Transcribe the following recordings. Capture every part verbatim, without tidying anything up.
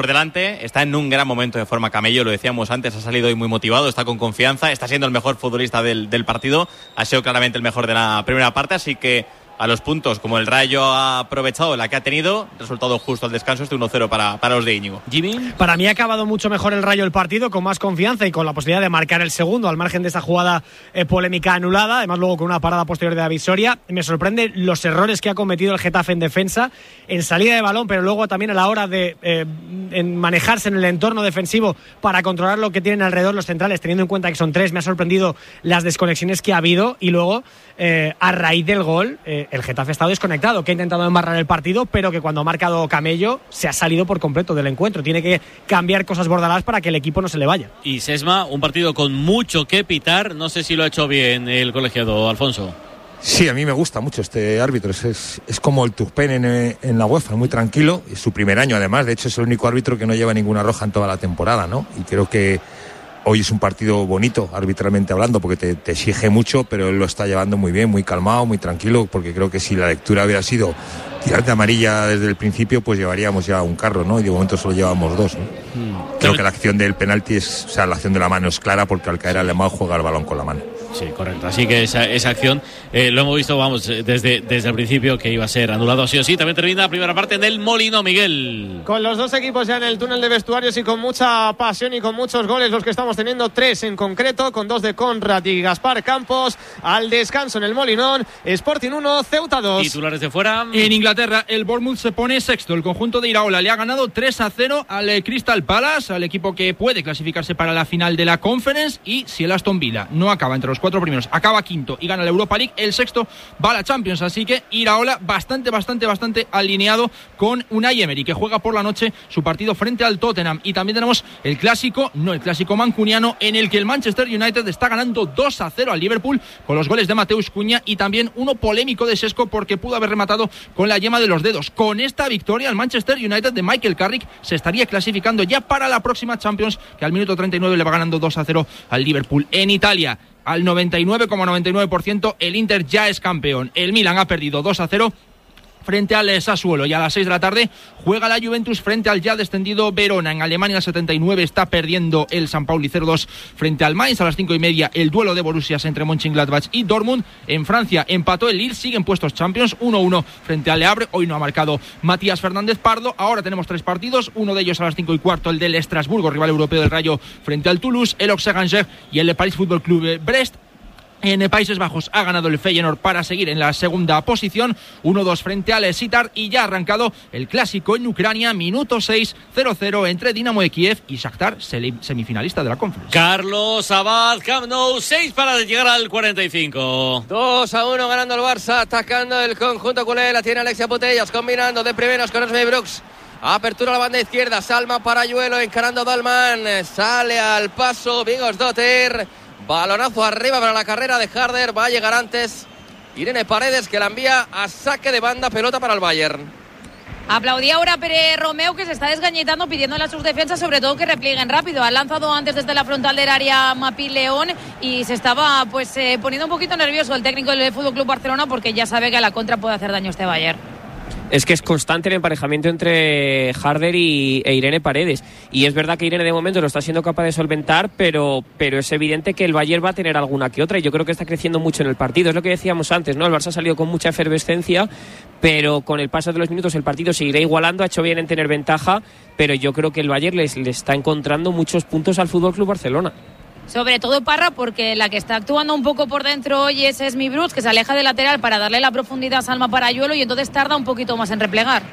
por delante, está en un gran momento de forma Camello, lo decíamos antes, ha salido hoy muy motivado, está con confianza, está siendo el mejor futbolista del, del partido, ha sido claramente el mejor de la primera parte, así que a los puntos, como el Rayo ha aprovechado la que ha tenido, resultado justo al descanso, este uno cero para, para los de Íñigo. Jimmy. Para mí ha acabado mucho mejor el Rayo el partido, con más confianza y con la posibilidad de marcar el segundo, al margen de esa jugada eh, polémica anulada, además luego con una parada posterior de David Soria. Me sorprende los errores que ha cometido el Getafe en defensa, en salida de balón, pero luego también a la hora de eh, en manejarse en el entorno defensivo para controlar lo que tienen alrededor los centrales, teniendo en cuenta que son tres. Me ha sorprendido las desconexiones que ha habido y luego, eh, a raíz del gol, eh, el Getafe ha estado desconectado, que ha intentado embarrar el partido, pero que cuando ha marcado Camello se ha salido por completo del encuentro. Tiene que cambiar cosas Bordalás para que el equipo no se le vaya. Y Sesma, un partido con mucho que pitar. No sé si lo ha hecho bien el colegiado, Alfonso. Sí, a mí me gusta mucho este árbitro. Es, es, es como el Turpen en, en la UEFA, muy tranquilo. Es su primer año, además. De hecho, es el único árbitro que no lleva ninguna roja en toda la temporada, ¿no? Y creo que hoy es un partido bonito, arbitralmente hablando, porque te, te exige mucho, pero él lo está llevando muy bien, muy calmado, muy tranquilo, porque creo que si la lectura hubiera sido tirar de amarilla desde el principio, pues llevaríamos ya un carro, ¿no? Y de momento solo llevamos dos, ¿no? Mm. Creo que la acción del penalti es, o sea, la acción de la mano es clara, porque al caer Alemán juega el balón con la mano. Sí, correcto. Así que esa, esa acción eh, lo hemos visto, vamos, desde, desde el principio que iba a ser anulado sí o sí. También termina la primera parte en el Molino, Miguel. Con los dos equipos ya en el túnel de vestuarios y con mucha pasión y con muchos goles, los que estamos teniendo, tres en concreto, con dos de Conrad y Gaspar Campos. Al descanso en el Molinón, Sporting uno, Ceuta dos. Titulares de fuera. En Inglaterra, el Bournemouth se pone sexto. El conjunto de Iraola le ha ganado tres a cero al Crystal Palace, al equipo que puede clasificarse para la final de la Conference. Y si el Aston Villa no acaba entre los cuatro primeros, acaba quinto y gana la Europa League, el sexto va a la Champions. Así que Iraola bastante, bastante, bastante alineado con Unai Emery, que juega por la noche su partido frente al Tottenham. Y también tenemos el clásico, no el clásico mancuniano, en el que el Manchester United está ganando dos a cero al Liverpool con los goles de Mateus Cunha y también uno polémico de Sesco porque pudo haber rematado con la yema de los dedos. Con esta victoria, el Manchester United de Michael Carrick se estaría clasificando ya para la próxima Champions, que al minuto treinta y nueve le va ganando dos a cero al Liverpool. En Italia, al noventa y nueve coma noventa y nueve por ciento, el Inter ya es campeón. El Milan ha perdido dos a cero frente al Sassuolo, y a las seis de la tarde juega la Juventus frente al ya descendido Verona. En Alemania, al setenta y nueve está perdiendo el San Pauli cero dos frente al Mainz. A las cinco y media el duelo de Borussias entre Mönchengladbach y Dortmund. En Francia empató el Lille, siguen puestos Champions, uno uno frente al Le Havre. Hoy no ha marcado Matías Fernández Pardo. Ahora tenemos tres partidos, uno de ellos a las cinco y cuarto, el del Estrasburgo, rival europeo del Rayo, frente al Toulouse, el Auxerre y el Paris Football Club Brest. En Países Bajos ha ganado el Feyenoord para seguir en la segunda posición, uno dos frente al Sitar, y ya ha arrancado el clásico en Ucrania, minuto seis, cero cero entre Dinamo de Kiev y Shakhtar, semifinalista de la Conference. Carlos Abad, Camp Nou, seis para llegar al cuarenta y cinco. dos a uno ganando el Barça, atacando el conjunto culé, la tiene Alexia Putellas, combinando de primeros con Esme Brooks. Apertura a la banda izquierda, Salma para Ayuelo, encarando Dalman, sale al paso Vigosdotter. Balonazo arriba para la carrera de Harder. Va a llegar antes Irene Paredes, que la envía a saque de banda, pelota para el Bayern. Aplaudía ahora Pere Romeu, que se está desgañitando pidiéndole a sus defensas sobre todo que replieguen rápido. Ha lanzado antes desde la frontal del área Mapi León y se estaba pues eh, poniendo un poquito nervioso el técnico del F C Barcelona, porque ya sabe que a la contra puede hacer daño este Bayern. Es que es constante el emparejamiento entre Harder y, e Irene Paredes, y es verdad que Irene de momento lo está siendo capaz de solventar, pero, pero es evidente que el Bayern va a tener alguna que otra, y yo creo que está creciendo mucho en el partido. Es lo que decíamos antes, ¿no? El Barça ha salido con mucha efervescencia, pero con el paso de los minutos el partido seguirá igualando. Ha hecho bien en tener ventaja, pero yo creo que el Bayern les, le está encontrando muchos puntos al F C Barcelona. Sobre todo Parra, porque la que está actuando un poco por dentro hoy es Esme Brooks, que se aleja del lateral para darle la profundidad a Salma Parayuelo, y entonces tarda un poquito más en replegar.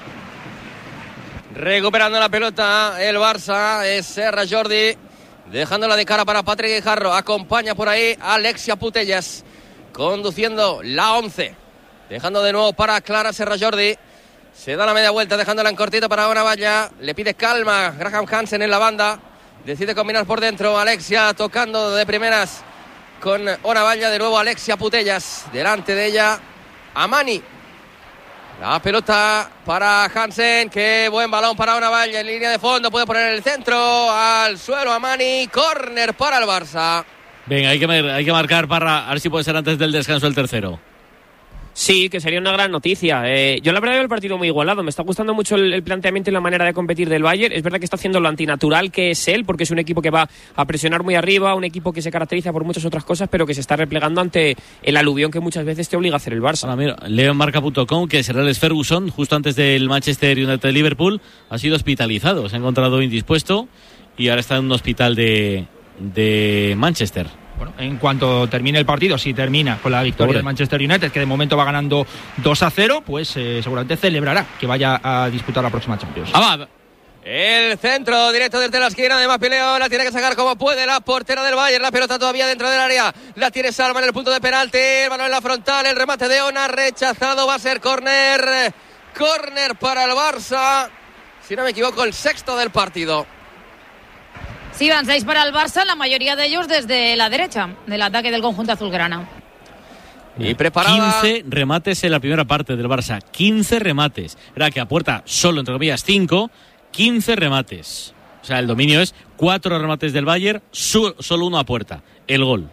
Recuperando la pelota el Barça es Serra Jordi, dejándola de cara para Patrick Guijarro. Acompaña por ahí a Alexia Putellas, conduciendo la once, dejando de nuevo para Clara Serra Jordi. Se da la media vuelta, dejándola en cortito para Ona Valla. Le pide calma Graham Hansen en la banda. Decide combinar por dentro. Alexia tocando de primeras con Ona Valla. De nuevo Alexia Putellas. Delante de ella Amani. La pelota para Hansen. Qué buen balón para Ona Valla en línea de fondo. Puede poner el centro al suelo Amani. Córner para el Barça. Venga, hay que, hay que marcar para a ver si puede ser antes del descanso el tercero. Sí, que sería una gran noticia. Eh, yo la verdad veo el partido muy igualado. Me está gustando mucho el, el planteamiento y la manera de competir del Bayern. Es verdad que está haciendo lo antinatural que es él, porque es un equipo que va a presionar muy arriba, un equipo que se caracteriza por muchas otras cosas, pero que se está replegando ante el aluvión que muchas veces te obliga a hacer el Barça. Ahora, mira, leo en marca punto com que Sir Alex Ferguson, justo antes del Manchester United Liverpool, ha sido hospitalizado. Se ha encontrado indispuesto y ahora está en un hospital de, de Manchester. Bueno, en cuanto termine el partido, si termina con la victoria Pobre. del Manchester United, que de momento va ganando dos a cero, pues eh, seguramente celebrará que vaya a disputar la próxima Champions. Ah, va. El centro directo desde la esquina de Mapileo, la tiene que sacar como puede la portera del Bayern, la pelota todavía dentro del área, la tiene Salma en el punto de penalti, el balón en la frontal, el remate de Ona, rechazado, va a ser córner, córner para el Barça, si no me equivoco el sexto del partido. Sí, van seis para el Barça, la mayoría de ellos desde la derecha del ataque del conjunto azulgrana. Y preparada. quince remates en la primera parte del Barça. quince remates. Era que a puerta solo, entre comillas, cinco. quince remates. O sea, el dominio es cuatro remates del Bayern, su, solo uno a puerta. El gol.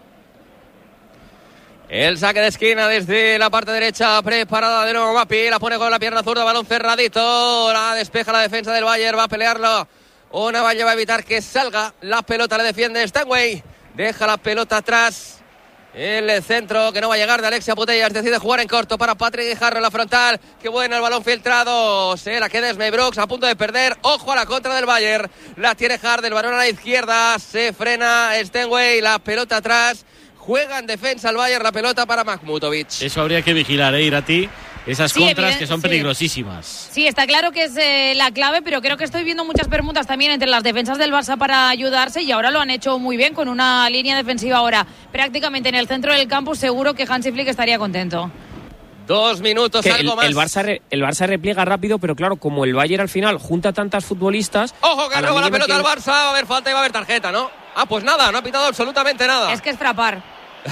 El saque de esquina desde la parte derecha, preparada de nuevo Mapi, la pone con la pierna zurda, balón cerradito, la despeja la defensa del Bayern, va a pelearlo. Una valla va a evitar que salga, la pelota le defiende Stanway, deja la pelota atrás, el centro que no va a llegar de Alexia Putellas, decide jugar en corto para Patrick Guijarro en la frontal, qué bueno el balón filtrado, se la queda Esme Brooks a punto de perder, ojo a la contra del Bayern, la tiene Hard, el balón a la izquierda, se frena Stanway, la pelota atrás, juega en defensa el Bayern, la pelota para Makhmutovic. Eso habría que vigilar, ¿eh, Irati? Esas Sí, contras evidente, que son sí. peligrosísimas. Sí, está claro que es eh, la clave, pero creo que estoy viendo muchas permutas también entre las defensas del Barça para ayudarse y ahora lo han hecho muy bien con una línea defensiva ahora prácticamente en el centro del campo. Seguro que Hansi Flick estaría contento. Dos minutos, Que algo el, más. el, Barça re, el Barça repliega rápido, pero claro, como el Bayern al final junta tantas futbolistas... Ojo que a la roba la mínima pelota que- al Barça, va a haber falta y va a haber tarjeta, ¿no? Ah, pues nada, no ha pitado absolutamente nada. Es que es frapar.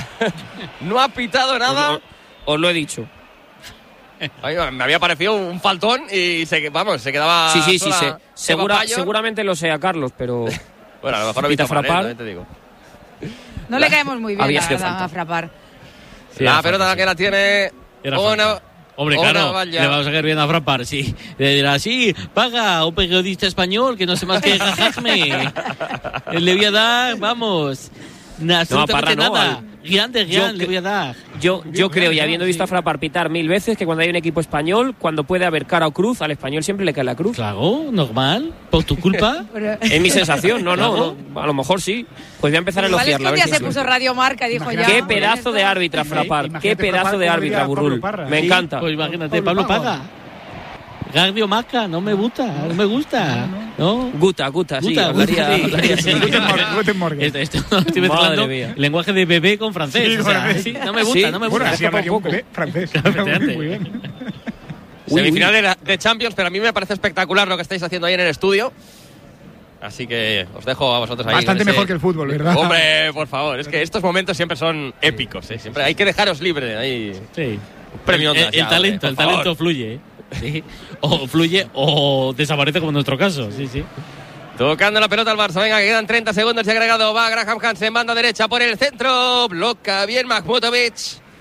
No ha pitado nada. Os, os lo he dicho. Ay, me había parecido un faltón y se, vamos, se quedaba. Sí, sí, sí, sola sí. Eva Segura, Payor. seguramente lo sea Carlos, pero... Bueno, a lo mejor no Pita pita frapar, frapar. también te digo. No le caemos muy bien, Había la sido verdad, falta. a frapar. Sí, la era pelota falta, que sí. la tiene. Era Ona- falta. Hombre, Ona claro, Valla. le vamos a caer bien a frapar, sí. Le dirá, sí, paga un periodista español que no sé más que jajajme. Le voy a dar, vamos, na- absolutamente Parra no, nada. al- Grande, Yo grande, le que- voy a dar. Yo, yo creo, y habiendo visto a Frapar pitar mil veces, que cuando hay un equipo español, cuando puede haber cara o cruz, al español siempre le cae la cruz. Claro, normal, por tu culpa. Es mi sensación, no, no, Claro. no, a lo mejor sí. Pues voy a empezar a Igual es que elogiarla. a un ver día si se es puso cierto. Radio Marca y dijo ya. Qué muy bien pedazo de esto. árbitra, Frapar. Qué Imagínate pedazo Frapar de como árbitra, diría Burrul. Pablo Parra. Me Sí. encanta. Pues imagínate, Pablo Pablo Paga. paga. Gardio Maca, no me gusta, no me gusta. ¿No? Guta, Guta, sí, Guta, hablaría, Guta, sí. hablaría así. Guten Morgen, Guten Morgen. Esto, esto no estoy Madre mezclando mía. lenguaje de bebé con francés. Sí, o sea, francés. sí, no me gusta, Sí. no me Bueno, gusta. así habla que un poco. bebé francés. Efectivamente. Muy bien. Semifinal de, la- de Champions, pero a mí me parece espectacular lo que estáis haciendo ahí en el estudio. Así que os dejo a vosotros ahí. Bastante con ese- mejor que el fútbol, ¿verdad? Hombre, por favor, es que estos momentos siempre son épicos. ¿eh? Siempre hay que dejaros libre ahí. Sí. Premio el, Ondas el ya, talento, hombre, el por talento favor. fluye. ¿eh? Sí. O fluye o desaparece como en nuestro caso. Sí, sí. Tocando la pelota al Barça, venga, que quedan treinta segundos y agregado. Va Graham Hansen, banda derecha por el centro. Bloca bien Makhmutovic.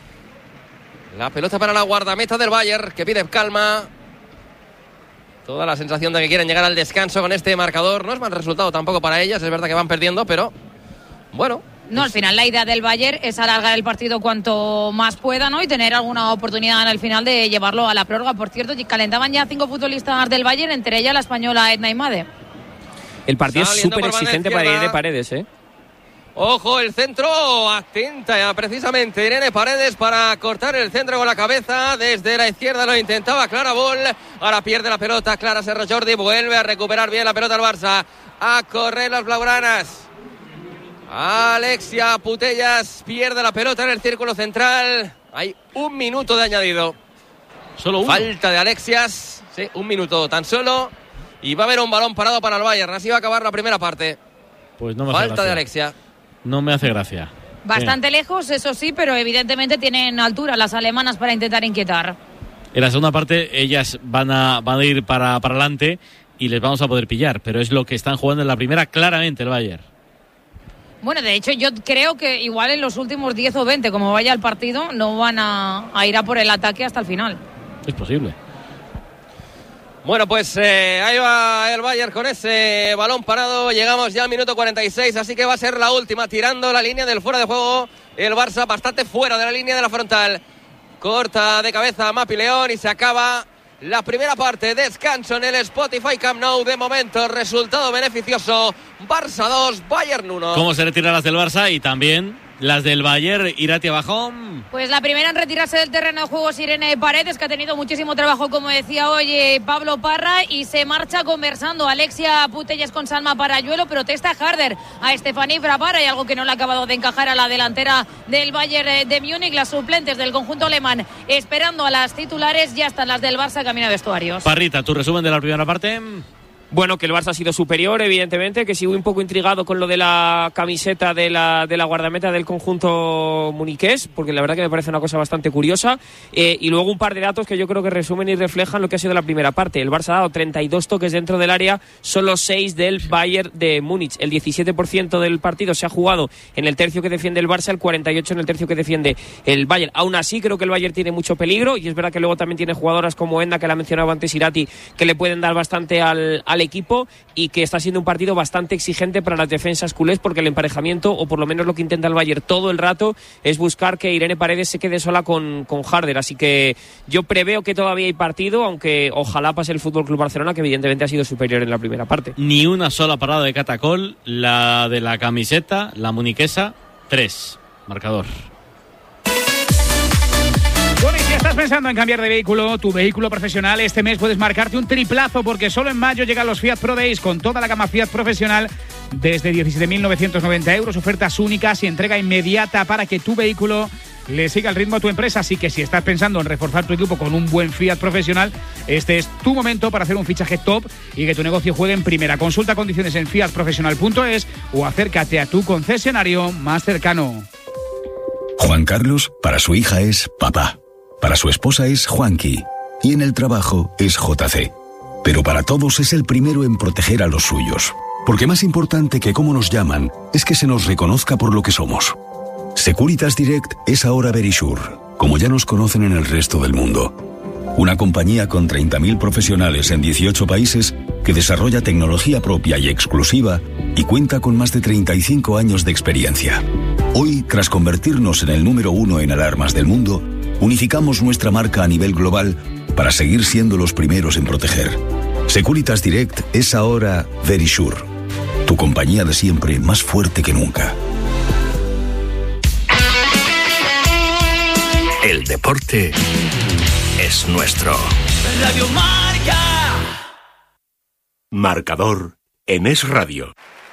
La pelota para la guardameta del Bayern, que pide calma. Toda la sensación de que quieren llegar al descanso con este marcador. No es mal resultado tampoco para ellas, es verdad que van perdiendo, pero bueno. No, al final la idea del Bayern es alargar el partido cuanto más pueda, ¿no? Y tener alguna oportunidad en el final de llevarlo a la prórroga. Por cierto, calentaban ya cinco futbolistas del Bayern, entre ellas la española Edna Imade. El partido es Saliendo súper por banda exigente para izquierda. Irene Paredes, ¿eh? Ojo, el centro, atenta ya, precisamente Irene Paredes para cortar el centro con la cabeza. Desde la izquierda lo intentaba Clara Boll. Ahora pierde la pelota Clara Serra Jordi. Vuelve a recuperar bien la pelota al Barça. A correr las blaugranas. Alexia Putellas pierde la pelota en el círculo central. Hay un minuto de añadido. Solo uno. Falta de Alexias. Sí, un minuto tan solo. Y va a haber un balón parado para el Bayern. Así va a acabar la primera parte. Pues no me hace Falta gracia. de Alexia. No me hace gracia. Bastante lejos, eso sí, pero evidentemente tienen altura las alemanas para intentar inquietar. En la segunda parte ellas van a, van a ir para, para adelante y les vamos a poder pillar, pero es lo que están jugando en la primera claramente el Bayern. Bueno, de hecho yo creo que igual en los últimos diez o veinte, como vaya el partido, no van a, a ir a por el ataque hasta el final. Es posible. Bueno, pues eh, ahí va el Bayern con ese balón parado. Llegamos ya al minuto cuarenta y seis, así que va a ser la última, tirando la línea del fuera de juego. El Barça bastante fuera de la línea de la frontal. Corta de cabeza Mapi León y se acaba la primera parte. Descanso en el Spotify Camp Nou. De momento, resultado beneficioso. Barça dos, Bayern uno. ¿Cómo se retiran las del Barça? Y también las del Bayern, Irati Bajón. Pues la primera en retirarse del terreno de juego es Irene Paredes, que ha tenido muchísimo trabajo, como decía hoy eh, Pablo Parra, y se marcha conversando Alexia Putellas con Salma Parayuelo. Protesta Harder a Stephanie Frappart. Hay algo que no le ha acabado de encajar a la delantera del Bayern de Múnich. Las suplentes del conjunto alemán esperando a las titulares. Ya están las del Barça camino a vestuarios. Parrita, tu resumen de la primera parte. Bueno, que el Barça ha sido superior, evidentemente, que sigo un poco intrigado con lo de la camiseta de la, de la guardameta del conjunto muniqués, porque la verdad que me parece una cosa bastante curiosa. Eh, y luego un par de datos que yo creo que resumen y reflejan lo que ha sido la primera parte. El Barça ha dado treinta y dos toques dentro del área, solo seis del Bayern de Múnich. El diecisiete por ciento del partido se ha jugado en el tercio que defiende el Barça, el cuarenta y ocho por ciento en el tercio que defiende el Bayern. Aún así, creo que el Bayern tiene mucho peligro, y es verdad que luego también tiene jugadoras como Enda, que la mencionaba antes Irati, que le pueden dar bastante al, al equipo, y que está siendo un partido bastante exigente para las defensas culés, porque el emparejamiento, o por lo menos lo que intenta el Bayern todo el rato, es buscar que Irene Paredes se quede sola con, con Harder. Así que yo preveo que todavía hay partido, aunque ojalá pase el F C Barcelona, que evidentemente ha sido superior en la primera parte. Ni una sola parada de Catacol, la de la camiseta, la muniquesa, tres. Marcador. Bueno, y si estás pensando en cambiar de vehículo, tu vehículo profesional, este mes puedes marcarte un triplazo, porque solo en mayo llegan los Fiat Pro Days con toda la gama Fiat profesional desde diecisiete mil novecientos noventa euros, ofertas únicas y entrega inmediata para que tu vehículo le siga el ritmo a tu empresa. Así que si estás pensando en reforzar tu equipo con un buen Fiat profesional, este es tu momento para hacer un fichaje top y que tu negocio juegue en primera. Consulta condiciones en fiat profesional punto es o acércate a tu concesionario más cercano. Juan Carlos, para su hija es papá. Para su esposa es Juanqui, y en el trabajo es J C. Pero para todos es el primero en proteger a los suyos. Porque más importante que cómo nos llaman, es que se nos reconozca por lo que somos. Securitas Direct es ahora Verisure, como ya nos conocen en el resto del mundo. Una compañía con treinta mil profesionales en dieciocho países que desarrolla tecnología propia y exclusiva y cuenta con más de treinta y cinco años de experiencia. Hoy, tras convertirnos en el número uno en alarmas del mundo, unificamos nuestra marca a nivel global para seguir siendo los primeros en proteger. Securitas Direct es ahora Verisure, tu compañía de siempre más fuerte que nunca. El deporte es nuestro. Radio Marca. Marcador en Es Radio.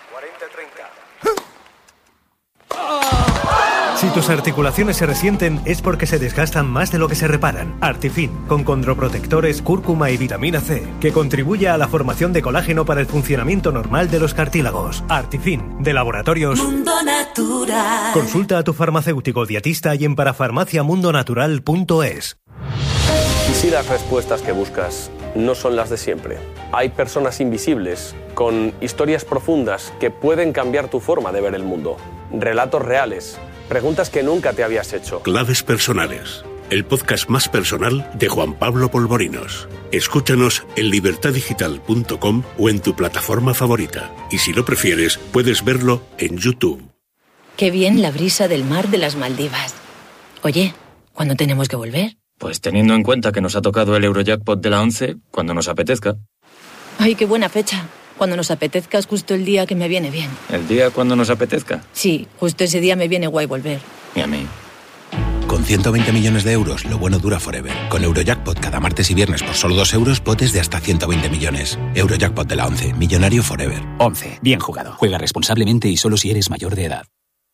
Si tus articulaciones se resienten es porque se desgastan más de lo que se reparan. Artifin, con condroprotectores, cúrcuma y vitamina C, que contribuye a la formación de colágeno para el funcionamiento normal de los cartílagos. Artifin, de Laboratorios Mundo Natural. Consulta a tu farmacéutico dietista y en parafarmacia mundo natural punto es. ¿Y si las respuestas que buscas no son las de siempre? Hay personas invisibles, con historias profundas que pueden cambiar tu forma de ver el mundo. Relatos reales. Preguntas que nunca te habías hecho. Claves personales. El podcast más personal de Juan Pablo Polvorinos. Escúchanos en libertad digital punto com o en tu plataforma favorita. Y si lo prefieres, puedes verlo en YouTube. Qué bien la brisa del mar de las Maldivas. Oye, ¿cuándo tenemos que volver? Pues teniendo en cuenta que nos ha tocado el Eurojackpot de la once, cuando nos apetezca. Ay, qué buena fecha. Cuando nos apetezca es justo el día que me viene bien. ¿El día cuando nos apetezca? Sí, justo ese día me viene guay volver. Y a mí. Con ciento veinte millones de euros, lo bueno dura forever. Con Eurojackpot cada martes y viernes por solo dos euros, potes de hasta ciento veinte millones. Eurojackpot de la once, millonario forever. once, bien jugado. Juega responsablemente y solo si eres mayor de edad.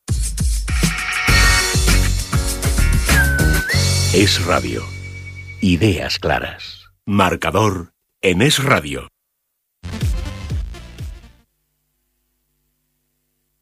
Es Radio. Ideas claras. Marcador en Es Radio.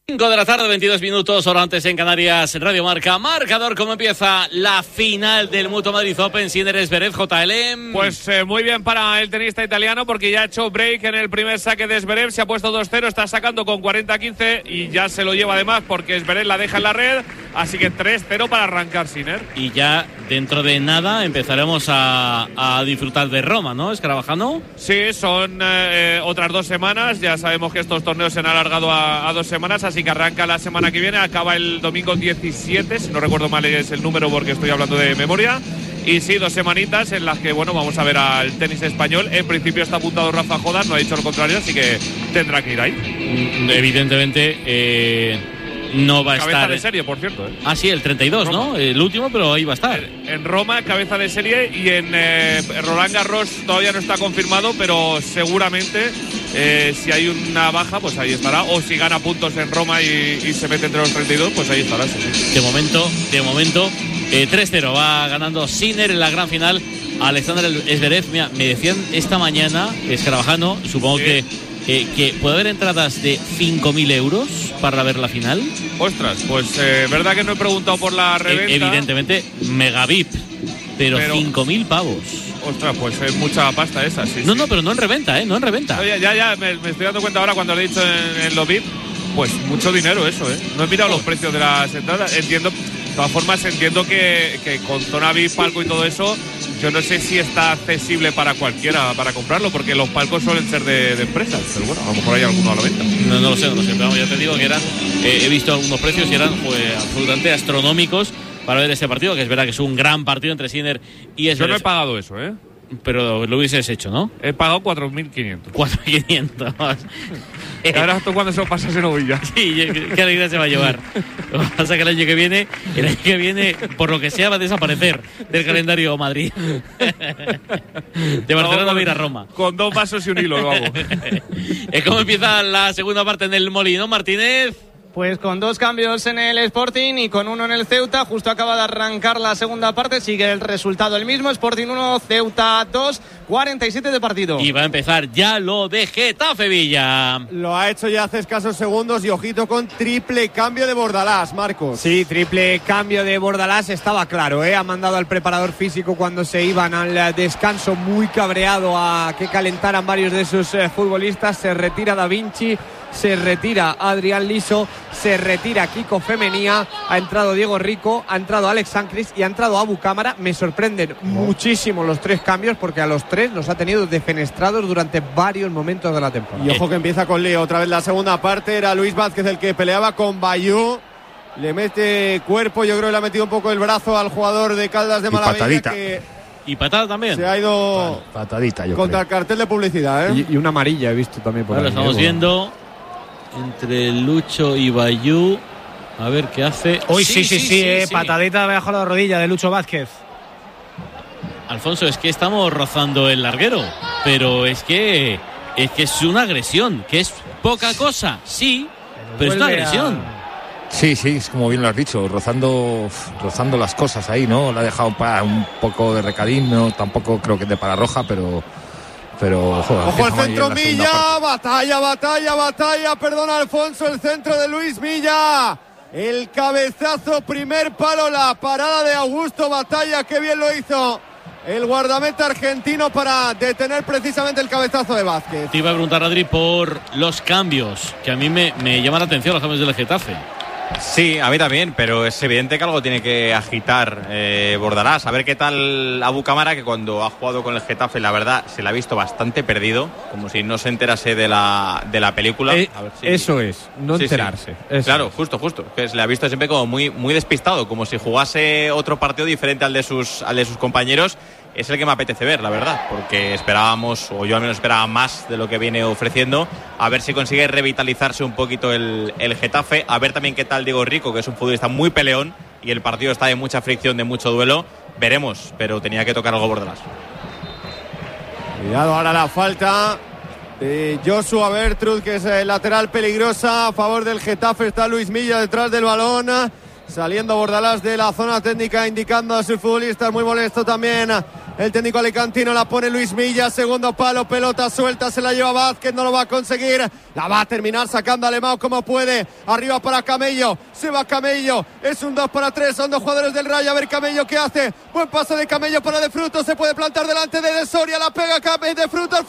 cinco de la tarde, veintidós minutos, hora antes en Canarias, Radio Marca. Marcador, ¿cómo empieza la final del Mutua Madrid Open? Sinner Zverev, J L. Pues eh, muy bien para el tenista italiano, porque ya ha hecho break en el primer saque de Zverev, se ha puesto dos cero, está sacando con cuarenta a quince y ya se lo lleva además porque Zverev la deja en la red, así que tres cero para arrancar Sinner. Y ya dentro de nada empezaremos a, a disfrutar de Roma, ¿no, Escarabajano? Sí, son eh, otras dos semanas, ya sabemos que estos torneos se han alargado a, a dos semanas, así que arranca la semana que viene, acaba el domingo diecisiete, si no recuerdo mal es el número porque estoy hablando de memoria. Y sí, dos semanitas en las que, bueno, vamos a ver al tenis español. En principio está apuntado Rafa Jodas, no ha dicho lo contrario, así que tendrá que ir ahí. Evidentemente eh, no va a cabeza estar. Cabeza de serie, por cierto. ¿eh? Ah, sí, el treinta y dos, Roma. ¿No? El último, pero ahí va a estar. En, en Roma, cabeza de serie, y en eh, Roland Garros todavía no está confirmado, pero seguramente eh, si hay una baja, pues ahí estará. O si gana puntos en Roma y, y se mete entre los treinta y dos, pues ahí estará. Sí, sí. De momento, de momento. Eh, tres cero va ganando Sinner en la gran final. Alexander Zverev, mira, me decían esta mañana, Escarabajano, supongo sí. que, eh, que puede haber entradas de cinco mil euros para ver la final. Ostras, pues eh, verdad que no he preguntado por la reventa. Eh, evidentemente, mega V I P, pero, pero cinco mil pavos. Ostras, pues es mucha pasta esa, sí. No, sí. no, pero no en reventa, ¿eh? No en reventa. No, ya, ya, ya me, me estoy dando cuenta ahora cuando lo he dicho en, en los V I P. Pues mucho dinero eso, ¿eh? No he mirado oh. los precios de las entradas. Entiendo. De todas formas, entiendo que, que con zona V I P, palco y todo eso, yo no sé si está accesible para cualquiera para comprarlo, porque los palcos suelen ser de, de empresas, pero bueno, a lo mejor hay alguno a la venta. No, no lo sé, no lo sé, pero ya te digo que eran, eh, he visto algunos precios y eran pues, absolutamente astronómicos para ver este partido, que es verdad que es un gran partido entre Sinner y Zverev. Yo no he pagado eso, ¿eh? Pero lo hubieses hecho, ¿no? He pagado cuatro mil quinientos. cuatro mil quinientos. Ahora tú cuando se lo pasas en Ovilla. Sí, qué alegría se va a llevar. Lo que pasa es que el año que viene, el año que viene, por lo que sea, va a desaparecer del calendario Madrid. De Barcelona no, va a ir a Roma. Con dos vasos y un hilo lo hago. ¿Cómo empieza la segunda parte en el Molinón, Martínez? Pues con dos cambios en el Sporting y con uno en el Ceuta. Justo acaba de arrancar la segunda parte. Sigue el resultado el mismo. Sporting uno, Ceuta dos. cuarenta y siete de partido. Y va a empezar ya lo de Getafe Villa. Lo ha hecho ya hace escasos segundos y ojito con triple cambio de Bordalás, Marcos. Sí, triple cambio de Bordalás. Estaba claro, ¿eh? Ha mandado al preparador físico cuando se iban al descanso, muy cabreado a que calentaran varios de sus eh, futbolistas. Se retira Da Vinci. Se retira Adrián Liso, se retira Kiko Femenía, ha entrado Diego Rico, ha entrado Alex Sancris y ha entrado Abu Cámara. Me sorprenden oh. muchísimo los tres cambios porque a los tres los ha tenido defenestrados durante varios momentos de la temporada. Y ojo que empieza con Leo, otra vez la segunda parte, era Luis Vázquez el que peleaba con Bayú, le mete cuerpo, yo creo que le ha metido un poco el brazo al jugador de Caldas de Malavella que... Y patada también. Se ha ido patadita, yo contra creo. el cartel de publicidad, ¿eh? Y, y una amarilla he visto también por ahora ahí. Lo estamos viendo entre Lucho y Bayú. A ver qué hace. Uy, sí, sí, sí, sí, sí, eh, sí. Patadita debajo de la rodilla de Lucho Vázquez. Alfonso, es que estamos rozando el larguero, pero es que es que es una agresión, que es poca cosa, sí, pero, pero es una agresión. A... Sí, sí, es como bien lo has dicho, rozando rozando las cosas ahí, ¿no? Le ha dejado para un poco de recadín, no, tampoco creo que de para roja, pero pero joder, ojo el centro Milla, batalla, batalla, batalla, perdona Alfonso, el centro de Luis Milla. El cabezazo, primer palo, la parada de Augusto Batalla, qué bien lo hizo el guardameta argentino para detener precisamente el cabezazo de Vázquez. Te iba a preguntar, Adri, por los cambios, que a mí me, me llaman la atención los cambios del Getafe. Sí, a mí también, pero es evidente que algo tiene que agitar eh, Bordalás. A ver qué tal Abu Cámara, que cuando ha jugado con el Getafe, la verdad, se le ha visto bastante perdido, como si no se enterase de la, de la película. Eh, a ver si... Eso es, no sí, enterarse. Sí. Eso claro, es. justo, justo. Que se le ha visto siempre como muy, muy despistado, como si jugase otro partido diferente al de sus, al de sus compañeros. Es el que me apetece ver, la verdad, porque esperábamos, o yo al menos esperaba más de lo que viene ofreciendo, a ver si consigue revitalizarse un poquito el, el Getafe, a ver también qué tal Diego Rico, que es un futbolista muy peleón y el partido está de mucha fricción, de mucho duelo, veremos, pero tenía que tocar algo Bordalás. Cuidado ahora la falta de Joshua Bertrud, que es el lateral peligrosa a favor del Getafe, está Luis Milla detrás del balón. Saliendo Bordalás de la zona técnica, indicando a sus futbolistas, muy molesto también el técnico alicantino, la pone Luis Milla, segundo palo, pelota suelta, se la lleva Vázquez, no lo va a conseguir, la va a terminar sacando Alemão como puede, arriba para Camello, se va Camello, es un dos para tres, son dos jugadores del Rayo, a ver Camello qué hace, buen paso de Camello para De Frutos, se puede plantar delante de De Soria, la pega Camello, De Frutos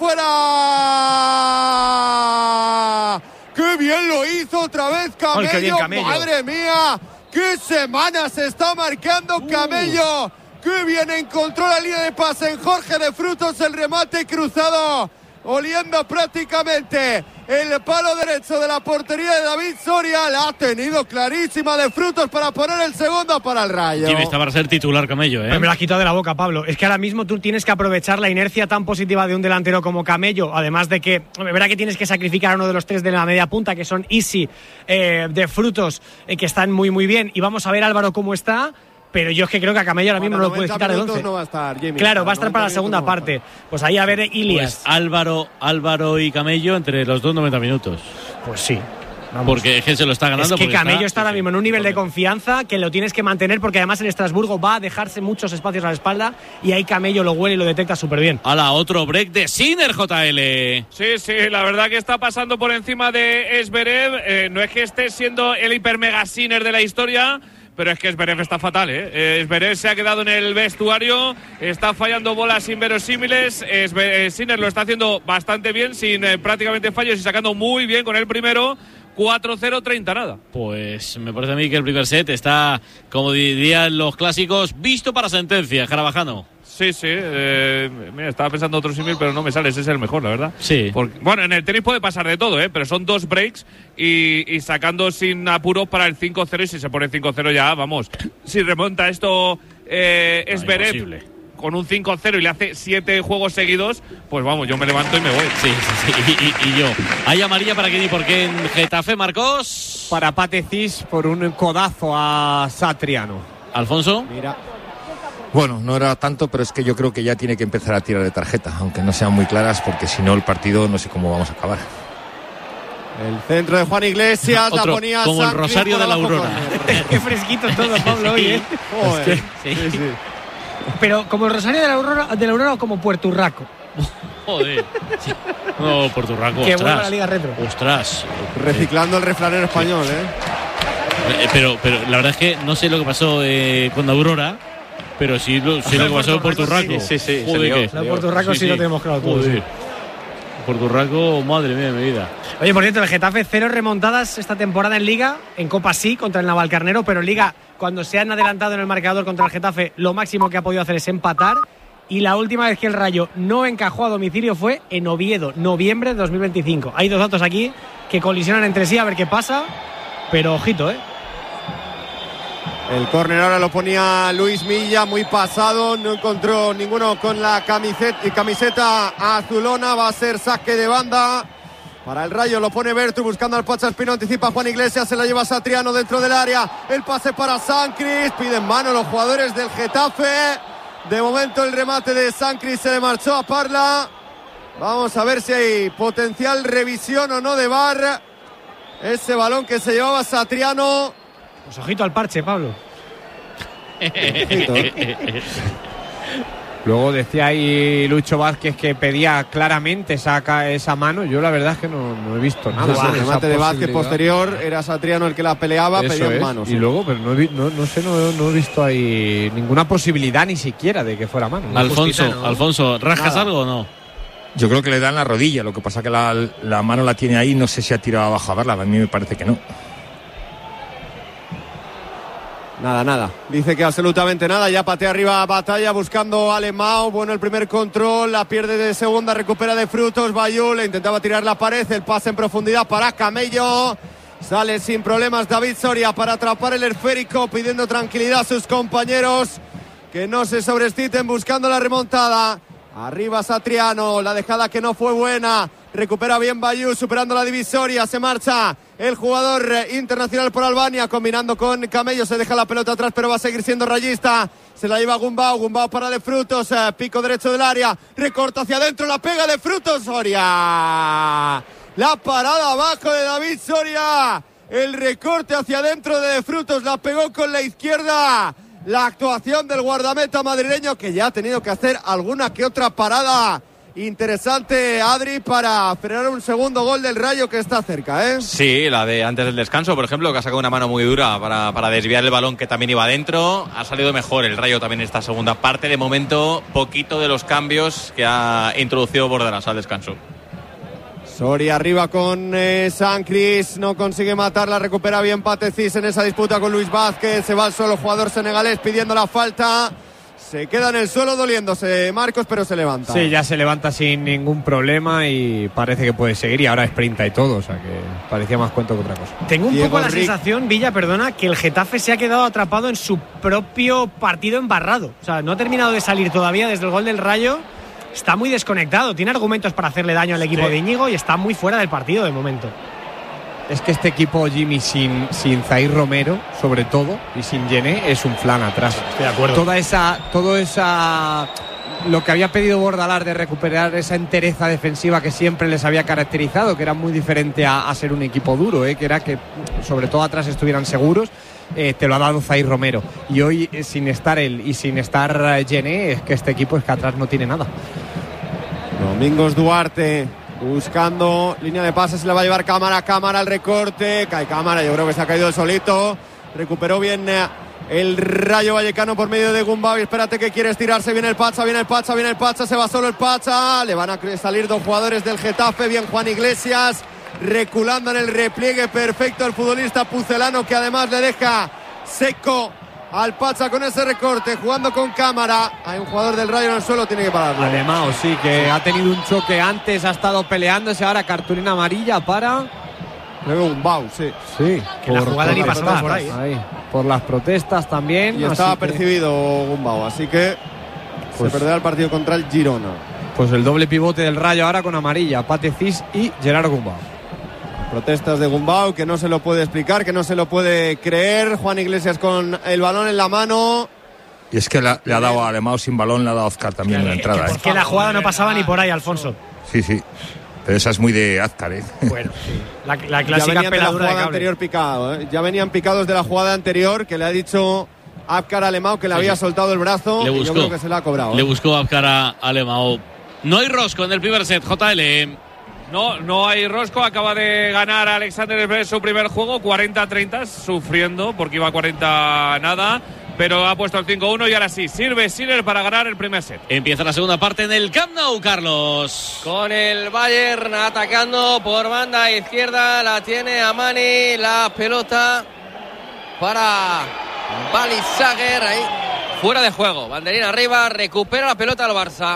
fuera. ¡Qué bien lo hizo otra vez Camello! Oh, qué bien, Camello. ¡Madre mía! ¡Qué semana se está marcando Camello! Uh. ¡Qué bien encontró la línea de pase en Jorge De Frutos! El remate cruzado, oliendo prácticamente el palo derecho de la portería de David Soria. La ha tenido clarísima De Frutos para poner el segundo para el Rayo. Sí, está para ser titular Camello, ¿eh? Me lo has quitado de la boca, Pablo. Es que ahora mismo tú tienes que aprovechar la inercia tan positiva de un delantero como Camello, además de que, verá que tienes que sacrificar a uno de los tres de la media punta, que son Isi, eh, De Frutos, eh, que están muy muy bien, y vamos a ver Álvaro cómo está. Pero yo es que creo que a Camello ahora mismo no lo puedes quitar del once. No va a estar, Jimmy, claro, va a estar para la segunda no parte. Pues ahí a ver Ilias. Pues Álvaro, Álvaro y Camello entre los dos noventa minutos. Pues sí. Vamos. Porque es que se lo está ganando. Es que Camello está, está ahora mismo en un nivel de confianza que lo tienes que mantener, porque además en Estrasburgo va a dejarse muchos espacios a la espalda y ahí Camello lo huele y lo detecta súper bien. Hala, otro break de Sinner, J L. Sí, sí, la verdad que está pasando por encima de Zverev. Eh, no es que esté siendo el hiper mega Sinner de la historia, pero es que Zverev está fatal, ¿eh? eh Zverev se ha quedado en el vestuario, está fallando bolas inverosímiles. Eh, Sinner lo está haciendo bastante bien, sin eh, prácticamente fallos y sacando muy bien con el primero. cuatro cero, treinta nada. Pues me parece a mí que el primer set está, como dirían los clásicos, visto para sentencia, Carabajano. Sí, sí, eh, mira, estaba pensando otro símil, pero no me sale, ese es el mejor, la verdad. Sí. Porque, bueno, en el tenis puede pasar de todo, ¿eh? Pero son dos breaks y, y sacando sin apuros para el cinco cero, y si se pone cinco cero ya, vamos. Si remonta esto eh, no, Zverev imposible. Con un cinco cero y le hace siete juegos seguidos, pues vamos, yo me levanto y me voy. Sí, sí, sí, y, y, y yo. ¿Hay amarilla para quién y por qué en Getafe, Marcos? Para Patecis por un codazo a Satriano. ¿Alfonso? Mira. Bueno, no era tanto, pero es que yo creo que ya tiene que empezar a tirar de tarjeta, aunque no sean muy claras, porque si no el partido no sé cómo vamos a acabar. El centro de Juan Iglesias, Otro, la ponía como el Rosario de la Aurora. Qué fresquito todo, Pablo, hoy, ¿eh? Joder, es que, sí, sí. Pero como el Rosario de la Aurora, de la Aurora o como Puerto Urraco. Joder. Sí. No, Puerto Urraco, que ostras. vuelva a la Liga Retro. Ostras. Reciclando el refranero español, sí. ¿eh? Pero, pero la verdad es que no sé lo que pasó eh, con Aurora. Pero sí lo, sí lo que pasó en Puerto Urraco. Sí, sí, sí. Joder, la Puerto Urraco sí, sí, sí lo tenemos claro todo. Sí. Puerto Urraco, madre mía de mi vida. Oye, por cierto, el Getafe cero remontadas esta temporada en Liga, en Copa sí, contra el Navalcarnero, pero en Liga, cuando se han adelantado en el marcador contra el Getafe, lo máximo que ha podido hacer es empatar. Y la última vez que el Rayo no encajó a domicilio fue en Oviedo, noviembre de dos mil veinticinco. Hay dos datos aquí que colisionan entre sí, a ver qué pasa, pero ojito, ¿eh? El córner ahora lo ponía Luis Milla, muy pasado, no encontró ninguno con la camiseta, camiseta azulona, va a ser saque de banda para el Rayo, lo pone Bertu buscando al Pacha Espino, anticipa Juan Iglesias, se la lleva Satriano dentro del área, el pase para Sancris, piden mano los jugadores del Getafe, de momento el remate de Sancris se le marchó a Parla, vamos a ver si hay potencial revisión o no de V A R, ese balón que se llevaba Satriano. Pues ojito al parche, Pablo. Luego decía ahí Lucho Vázquez que pedía claramente esa, esa mano. Yo la verdad es que no, no he visto nada. El remate de Vázquez posterior, era Satriano el que la peleaba, eso pedía es. manos. Y luego, pero no, no, no sé, no, no he visto ahí ninguna posibilidad ni siquiera de que fuera mano. Alfonso, justita, ¿no? Alfonso, ¿rascas Nada. algo o no? Yo creo que le dan la rodilla, lo que pasa que la, la mano la tiene ahí, no sé si ha tirado abajo a verla, a mí me parece que no. Nada, nada. Dice que absolutamente nada. Ya patea arriba Batalla buscando a Alemão. Bueno, el primer control. La pierde de segunda. Recupera De Frutos. Bayul le intentaba tirar la pared. El pase en profundidad para Camello. Sale sin problemas David Soria para atrapar el esférico. Pidiendo tranquilidad a sus compañeros. Que no se sobresciten buscando la remontada. Arriba Satriano. La dejada que no fue buena. Recupera bien Bayul superando la divisoria. Se marcha el jugador internacional por Albania combinando con Camello. Se deja la pelota atrás pero va a seguir siendo rayista. Se la lleva Gumbau. Gumbau para De Frutos. Eh, pico derecho del área. Recorta hacia adentro. La pega De Frutos. Soria. La parada abajo de David Soria. El recorte hacia adentro de De Frutos. La pegó con la izquierda. la actuación del guardameta madrileño, que ya ha tenido que hacer alguna que otra parada interesante, Adri, para frenar un segundo gol del Rayo que está cerca, ¿eh? Sí, la de antes del descanso, por ejemplo, que ha sacado una mano muy dura para, para desviar el balón que también iba adentro. Ha salido mejor el Rayo también en esta segunda parte. De momento, poquito de los cambios que ha introducido Bordalas al descanso. Soria arriba con eh, San Cris, no consigue matarla, recupera bien Patecis en esa disputa con Luis Vázquez. Se va al suelo jugador senegalés pidiendo la falta. Se queda en el suelo doliéndose Marcos, pero se levanta. Sí, ya se levanta sin ningún problema y parece que puede seguir, y ahora sprinta y todo, o sea que parecía más cuento que otra cosa. Tengo un Diego poco la Rick. sensación, Villa, perdona, que el Getafe se ha quedado atrapado en su propio partido embarrado. O sea, no ha terminado de salir todavía desde el gol del Rayo. Está muy desconectado, tiene argumentos para hacerle daño al equipo Sí. de Íñigo y está muy fuera del partido de momento. Es que este equipo, Jimmy, sin, sin Zaire Romero, sobre todo, y sin Gené, es un flan atrás. Estoy de acuerdo. Toda esa, todo esa, lo que había pedido Bordalas de recuperar esa entereza defensiva que siempre les había caracterizado, que era muy diferente a, a ser un equipo duro, ¿eh? Que era que, sobre todo atrás, estuvieran seguros. Eh, te lo ha dado Zaire Romero. Y hoy, eh, sin estar él y sin estar eh, Gené, es que este equipo es que atrás no tiene nada. Domingos Duarte buscando línea de pases, se la va a llevar Cámara, Cámara al recorte, cae Cámara, yo creo que se ha caído el solito, recuperó bien eh, el Rayo Vallecano por medio de Gumbau, y espérate que quiere estirarse, viene el Pacha, viene el Pacha, viene el Pacha, se va solo el Pacha, le van a salir dos jugadores del Getafe, bien Juan Iglesias, reculando en el repliegue perfecto el futbolista pucelano, que además le deja seco al Pacha con ese recorte, jugando con Cámara. Hay un jugador del Rayo en el suelo, tiene que pararlo. Alemão, sí, que ha tenido un choque antes, ha estado peleándose, ahora cartulina amarilla para... Creo que un Bau, sí. Sí, que la jugada ni pasaba por ahí, ¿eh? ahí. Por las protestas también. Y estaba que... percibido Gumbau, así que pues, se perderá el partido contra el Girona. Pues el doble pivote del Rayo ahora con amarilla, Patecis y Gerardo Gumbau. Protestas de Gumbau, que no se lo puede explicar, que no se lo puede creer. Juan Iglesias con el balón en la mano. Y es que la, le ha dado a Alemão sin balón, le ha dado a Azcar también en la entrada. Es que, ¿eh? que la jugada no pasaba ni por ahí, Alfonso. Sí, sí. Pero esa es muy de Azcar, ¿eh? Bueno, sí. La, la clásica ya venían peladura de la jugada de anterior picado, ¿eh? Ya venían picados de la jugada anterior, que le ha dicho Azcar a Alemão que le había soltado el brazo. Le buscó, y yo creo que se la ha cobrado. Le ¿eh? buscó Azcar a Alemão. No hay rosco en el primer set, J L. No, no hay rosco. Acaba de ganar Alexander Zverev su primer juego, cuarenta a treinta, sufriendo porque iba a cuarenta nada. Pero ha puesto el cinco uno y ahora sí, sirve Sinner para ganar el primer set. Empieza la segunda parte en el Camp Nou, Carlos. Con el Bayern atacando por banda izquierda, la tiene Amani, la pelota para Balisager, ahí fuera de juego, banderín arriba, recupera la pelota al Barça.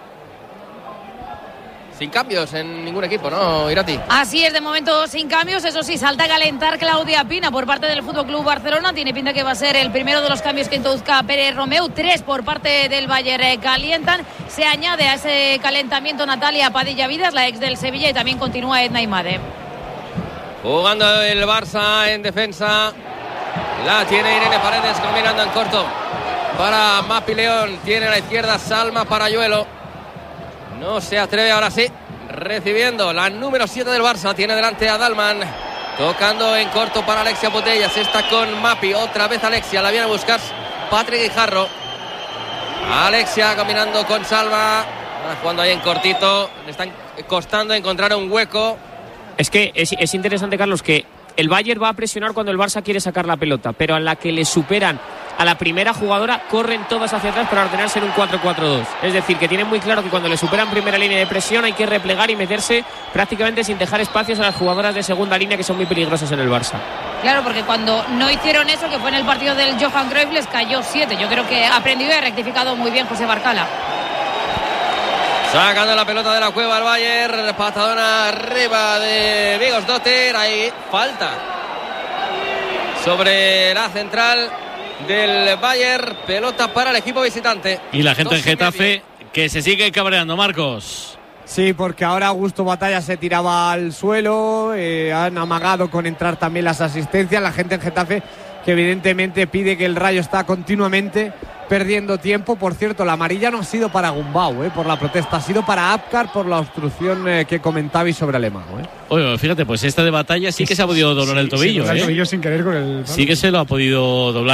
Sin cambios en ningún equipo, ¿no, Irati? Así es, de momento sin cambios. Eso sí, salta a calentar Claudia Pina por parte del Fútbol Club Barcelona. Tiene pinta que va a ser el primero de los cambios que introduzca Pérez Romeu. Tres por parte del Bayern calientan. Se añade a ese calentamiento Natalia Padilla Vidas, la ex del Sevilla, y también continúa Edna Imade. Jugando el Barça en defensa. La tiene Irene Paredes combinando en corto para Mapi León. Tiene a la izquierda Salma Parayuelo. No se atreve, ahora sí, recibiendo la número siete del Barça, tiene delante a Dalman, tocando en corto para Alexia Putellas, está con Mapi, otra vez Alexia, la viene a buscar Patrick Guijarro. Alexia combinando con Salva, jugando ahí en cortito, le están costando encontrar un hueco. Es que es, es interesante, Carlos, que el Bayern va a presionar cuando el Barça quiere sacar la pelota, pero a la que le superan a la primera jugadora, corren todas hacia atrás para ordenarse en un cuatro cuatro dos. Es decir, que tienen muy claro que cuando le superan primera línea de presión hay que replegar y meterse prácticamente sin dejar espacios a las jugadoras de segunda línea, que son muy peligrosas en el Barça. Claro, porque cuando no hicieron eso, que fue en el partido del Johan Cruyff, les cayó siete. Yo creo que ha aprendido y ha rectificado muy bien José Barcala. Sacando la pelota de la cueva al Bayern, patadona arriba de Vigosdotter, ahí falta sobre la central del Bayern, pelota para el equipo visitante. Y la gente en Getafe que se sigue cabreando, Marcos. Sí, porque ahora Augusto Batalla se tiraba al suelo, eh, han amagado con entrar también las asistencias, la gente en Getafe que evidentemente pide que el Rayo está continuamente perdiendo tiempo. Por cierto, la amarilla no ha sido para Gumbau, eh, por la protesta, ha sido para Apcar por la obstrucción eh, que comentabais sobre Alemão. Eh. Oye, fíjate, pues esta de Batalla sí que se ha podido doblar sí, el tobillo. Sí, ¿eh? el tobillo sin querer con el... Sí que se lo ha podido doblar.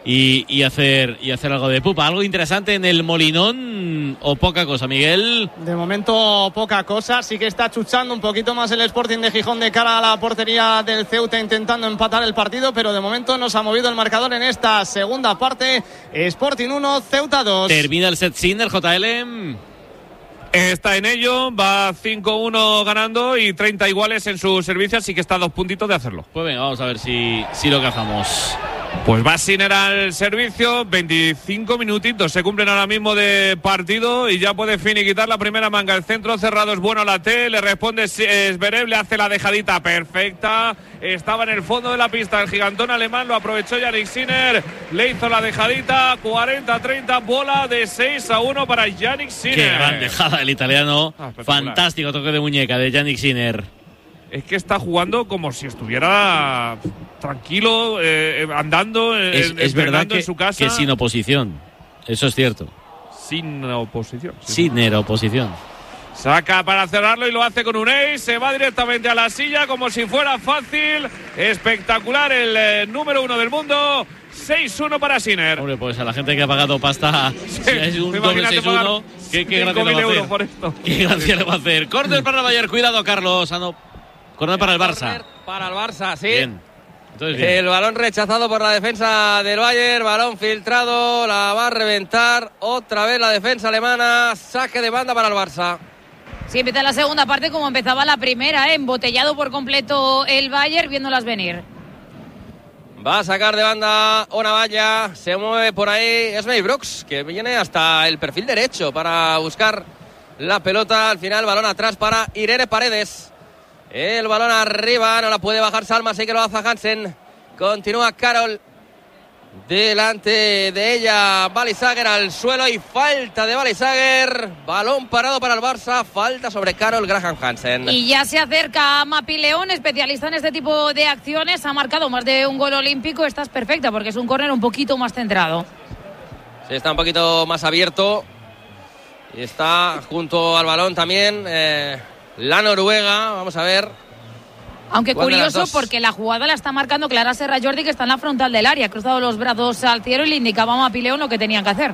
y, y hacer y hacer algo de pupa. ¿Algo interesante en el Molinón o poca cosa, Miguel? De momento poca cosa, sí que está chuchando un poquito más el Sporting de Gijón de cara a la portería del Ceuta intentando empatar el partido, pero de momento no se ha movido el marcador en esta segunda parte. Sporting uno, Ceuta dos. Termina el set Sinner, J L. Está en ello, va cinco uno ganando y treinta iguales en su servicio, así que está a dos puntitos de hacerlo. Pues venga, vamos a ver si, si lo cazamos. Pues va Sinner al servicio, veinticinco minutitos se cumplen ahora mismo de partido y ya puede finiquitar la primera manga. El centro cerrado es bueno, la T, le responde Zverev, le hace la dejadita perfecta. Estaba en el fondo de la pista el gigantón alemán, lo aprovechó Jannik Sinner, le hizo la dejadita, cuarenta a treinta, bola de seis a uno para Jannik Sinner. Qué gran dejada el italiano, ah, fantástico toque de muñeca de Jannik Sinner. Es que está jugando como si estuviera tranquilo, eh, andando, es, eh, es verdad que, en su casa. Que sin oposición, eso es cierto. Sin oposición. Sin, sin oposición. Saca para cerrarlo y lo hace con un ace, se va directamente a la silla como si fuera fácil. Espectacular el eh, número uno del mundo. seis uno para Sinner. Hombre, pues a la gente que ha pagado pasta, sí, si es un doble seis uno, ¿qué, qué gracia le va a hacer? Por esto. ¿Qué gracia le va a hacer? Córner para el Bayern, cuidado Carlos. Ah, no. Córner para el Barça. Para el Barça, sí. Bien. Entonces, bien. El balón rechazado por la defensa del Bayern, balón filtrado, la va a reventar otra vez la defensa alemana, saque de banda para el Barça. Sí, empieza la segunda parte como empezaba la primera, ¿eh? Embotellado por completo el Bayern, viéndolas venir. Va a sacar de banda una valla, se mueve por ahí Esmey Brooks, que viene hasta el perfil derecho para buscar la pelota. Al final, balón atrás para Irene Paredes. El balón arriba, no la puede bajar Salma, así que lo hace Hansen. Continúa Carol. Delante de ella, Balisager al suelo y falta de Balisager. Balón parado para el Barça, falta sobre Carol Graham Hansen. Y ya se acerca a Mapi León, especialista en este tipo de acciones. Ha marcado más de un gol olímpico. Esta es perfecta porque es un córner un poquito más centrado. Sí, está un poquito más abierto. Y está junto al balón también eh, la Noruega. Vamos a ver. Aunque curioso porque la jugada la está marcando Clara Serra Jordi, que está en la frontal del área, ha cruzado los brazos al cielo y le indicaba a Mapi León lo que tenían que hacer.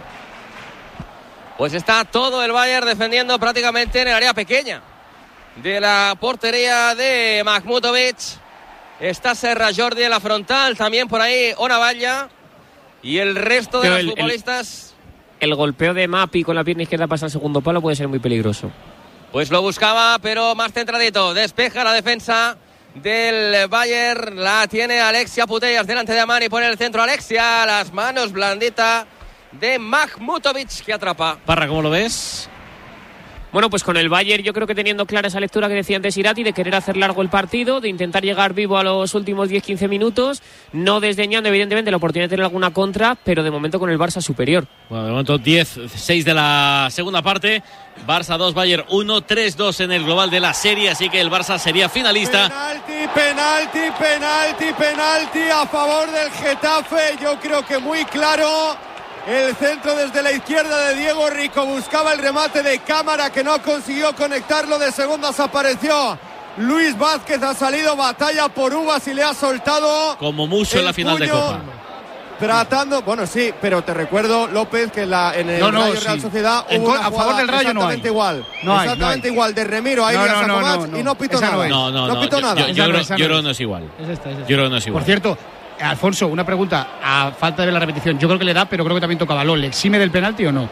Pues está todo el Bayern defendiendo prácticamente en el área pequeña de la portería de Mahmutovic. Está Serra Jordi en la frontal, también por ahí Onavalla y el resto de Pero los el, futbolistas. El, el golpeo de Mapi con la pierna izquierda pasa al segundo palo, puede ser muy peligroso. Pues lo buscaba, pero más centradito. Despeja la defensa del Bayern, la tiene Alexia Putellas delante de Amani, pone el centro Alexia, las manos blandita de Mahmutovic que atrapa. Parra, ¿cómo lo ves? Bueno, pues con el Bayern yo creo que teniendo clara esa lectura que decía antes Irati, de querer hacer largo el partido, de intentar llegar vivo a los últimos diez quince minutos, no desdeñando evidentemente la oportunidad de tener alguna contra, pero de momento con el Barça superior. Bueno, de momento diez seis de la segunda parte, Barça dos, Bayern uno, tres dos en el global de la serie, así que el Barça sería finalista. Penalti, penalti, penalti, penalti a favor del Getafe, yo creo que muy claro. El centro desde la izquierda de Diego Rico, buscaba el remate de Cámara que no consiguió conectarlo, de segundas apareció Luis Vázquez, ha salido batalla por uvas y le ha soltado como mucho en la final de Copa. Tratando, bueno sí, pero te recuerdo, López, que en, la, en el no, no, Rayo Real sí. Sociedad en, hubo una a favor del Rayo no hay. Exactamente igual, no hay, exactamente no hay. igual, de Remiro a no, Ilias no, no, Sacomach no, no, y no pitó esa nada. No, no, no, no pitó yo, nada. Yo, yo, creo, no, yo creo que no es igual. Es esta, es esta. Yo creo que no es igual. Por cierto, Alfonso, una pregunta, a falta de ver la repetición, yo creo que le da, pero creo que también toca balón. ¿Le exime del penalti o no?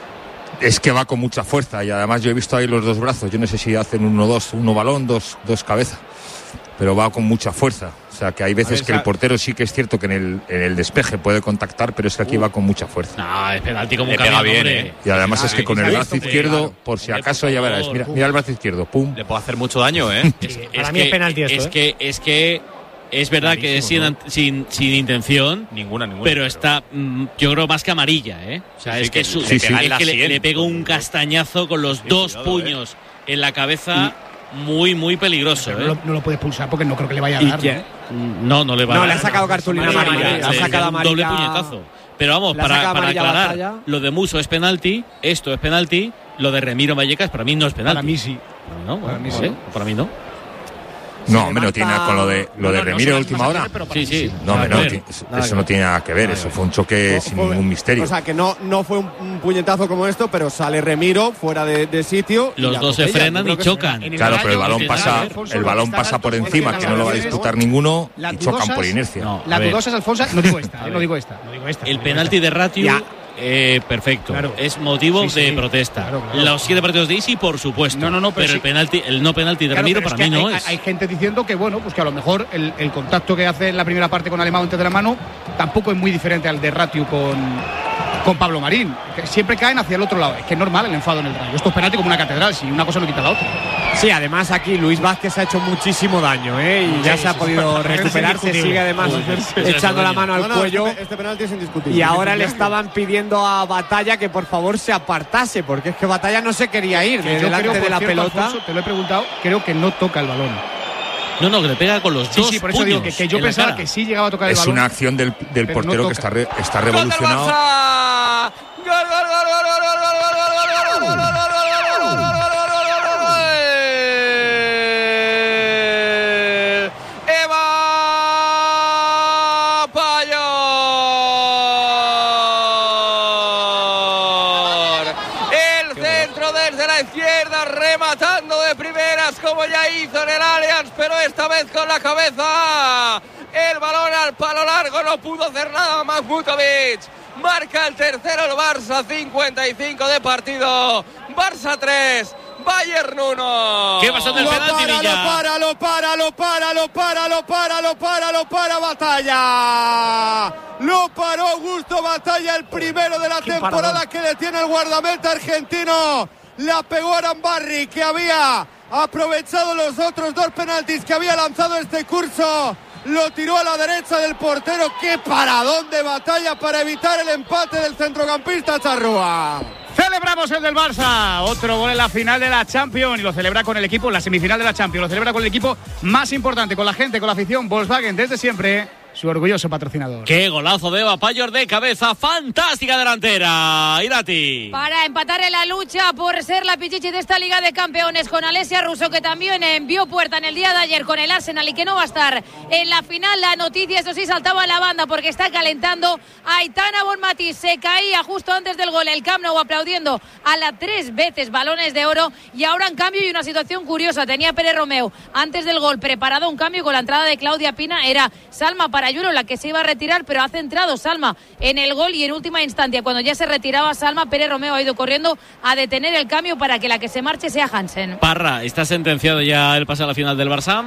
Es que va con mucha fuerza y además yo he visto ahí los dos brazos. Yo no sé si hacen uno, dos, uno balón, dos, dos cabeza, pero va con mucha fuerza. O sea que hay veces ver, que el portero sí que es cierto que en el, en el despeje puede contactar, pero es que aquí uh. va con mucha fuerza. No, es penalti como un camión, bien, ¿eh? Y además ah, es que con el brazo izquierdo, claro, por si acaso, ya verás, mira, mira el brazo izquierdo, pum. Le puede hacer mucho daño, ¿eh? es, Para es mí que, es penalti esto, es ¿eh? que es que es verdad que es sin, ¿no? sin, sin intención. Ninguna, ninguna. Pero, pero está, mm, yo creo, más que amarilla, ¿eh? O sea, sí, es que, que, su, sí, sí. es que le, le pega un castañazo con los sí, dos cuidado, puños eh. en la cabeza. Y, muy, muy peligroso. Pero ¿eh? no, lo, no lo puede pulsar porque no creo que le vaya a dar. ¿no? no, no le va no, a dar. No, le ha sacado cartulina no, amarilla. Le ha sacado amarilla. Doble puñetazo. Pero vamos, para, para aclarar, batalla. Lo de Muso es penalti, esto es penalti, lo de Remiro Vallecas para mí no es penalti. Para mí sí. Para mí no, para, mí no, sí. para mí no. No, hombre, no tiene nada con lo de lo de Remiro de última hora. Sí, sí. No, hombre, no, eso, eso no tiene nada que ver. Eso fue un choque sin ningún misterio. O sea, que no, no fue un, un puñetazo como esto, pero sale Remiro fuera de, de sitio. Los dos se frenan y chocan. Claro, pero el balón pasa, el balón pasa por encima, que no lo va a disputar ninguno, y chocan por inercia. La dudosa es Alfonso. No digo esta, no digo esta. El penalti de Ratiu. Eh, perfecto, claro. Es motivo sí, sí, de protesta. Claro, claro. Los siete partidos de Isi, por supuesto. No, no, no, pero pero el sí. penalti, el no penalti de claro, Ramiro para mí no hay, es. Hay gente diciendo que bueno, pues que a lo mejor el, el contacto que hace en la primera parte con Alemão antes de la mano tampoco es muy diferente al de Ratiu con, con Pablo Marín. Que siempre caen hacia el otro lado. Es que es normal el enfado en el Rayo. Esto es penalti como una catedral, si una cosa no quita la otra. Sí, además aquí Luis Vázquez ha hecho muchísimo daño, ¿eh? Y ya sí, se ha sí, podido sí, recuperar, se sigue además sí, echando la mano al no, no, cuello. Este, este penalti es indiscutible. Y ahora le estaban pidiendo a Batalla que por favor se apartase, porque es que Batalla no se quería ir de delante creo, de la cierto, pelota. Alfonso, te lo he preguntado, creo que no toca el balón. No, no, que le pega con los sí, dos Sí, por eso digo que, que yo pensaba que sí llegaba a tocar el es balón. Es una acción del, del portero no que está, re, está revolucionado. ¡Gol, gol, gol, gol, gol, gol, gol, gol, gol, gol, gol! Como ya hizo en el Allianz, pero esta vez con la cabeza. El balón al palo largo, no pudo hacer nada Mahmutovic. Marca el tercero el Barça, cincuenta y cinco de partido. Barça tres, Bayern uno. ¿Qué pasa en el penalti, Villa? Lo para, lo para, lo para, lo para, lo para, lo para, lo para, Batalla. Lo paró Augusto Batalla, el primero de la temporada paradón. Que le tiene el guardameta argentino. La pegó Arambarri, que había aprovechado los otros dos penaltis que había lanzado este curso. Lo tiró a la derecha del portero. ¡Qué paradón de Batalla para evitar el empate del centrocampista Charrúa! Celebramos el del Barça, otro gol en la final de la Champions y lo celebra con el equipo, la semifinal de la Champions, lo celebra con el equipo más importante, con la gente, con la afición. Volkswagen desde siempre, su orgulloso patrocinador. Qué golazo de Eva Payor de cabeza, fantástica delantera, Irati. Para empatar en la lucha por ser la pichichi de esta Liga de Campeones con Alessia Russo, que también envió puerta en el día de ayer con el Arsenal y que no va a estar en la final. La noticia, eso sí, saltaba en la banda porque está calentando. Aitana Bonmatí se caía justo antes del gol, el Camp Nou aplaudiendo a la tres veces balones de oro, y ahora en cambio hay una situación curiosa. Tenía Pérez Romeu antes del gol preparado un cambio con la entrada de Claudia Pina, era Salma Parayuelo la que se iba a retirar, pero ha centrado Salma en el gol y en última instancia, cuando ya se retiraba Salma, Pérez Romeu ha ido corriendo a detener el cambio para que la que se marche sea Hansen. Parra, ¿está sentenciado ya el pase a la final del Barça?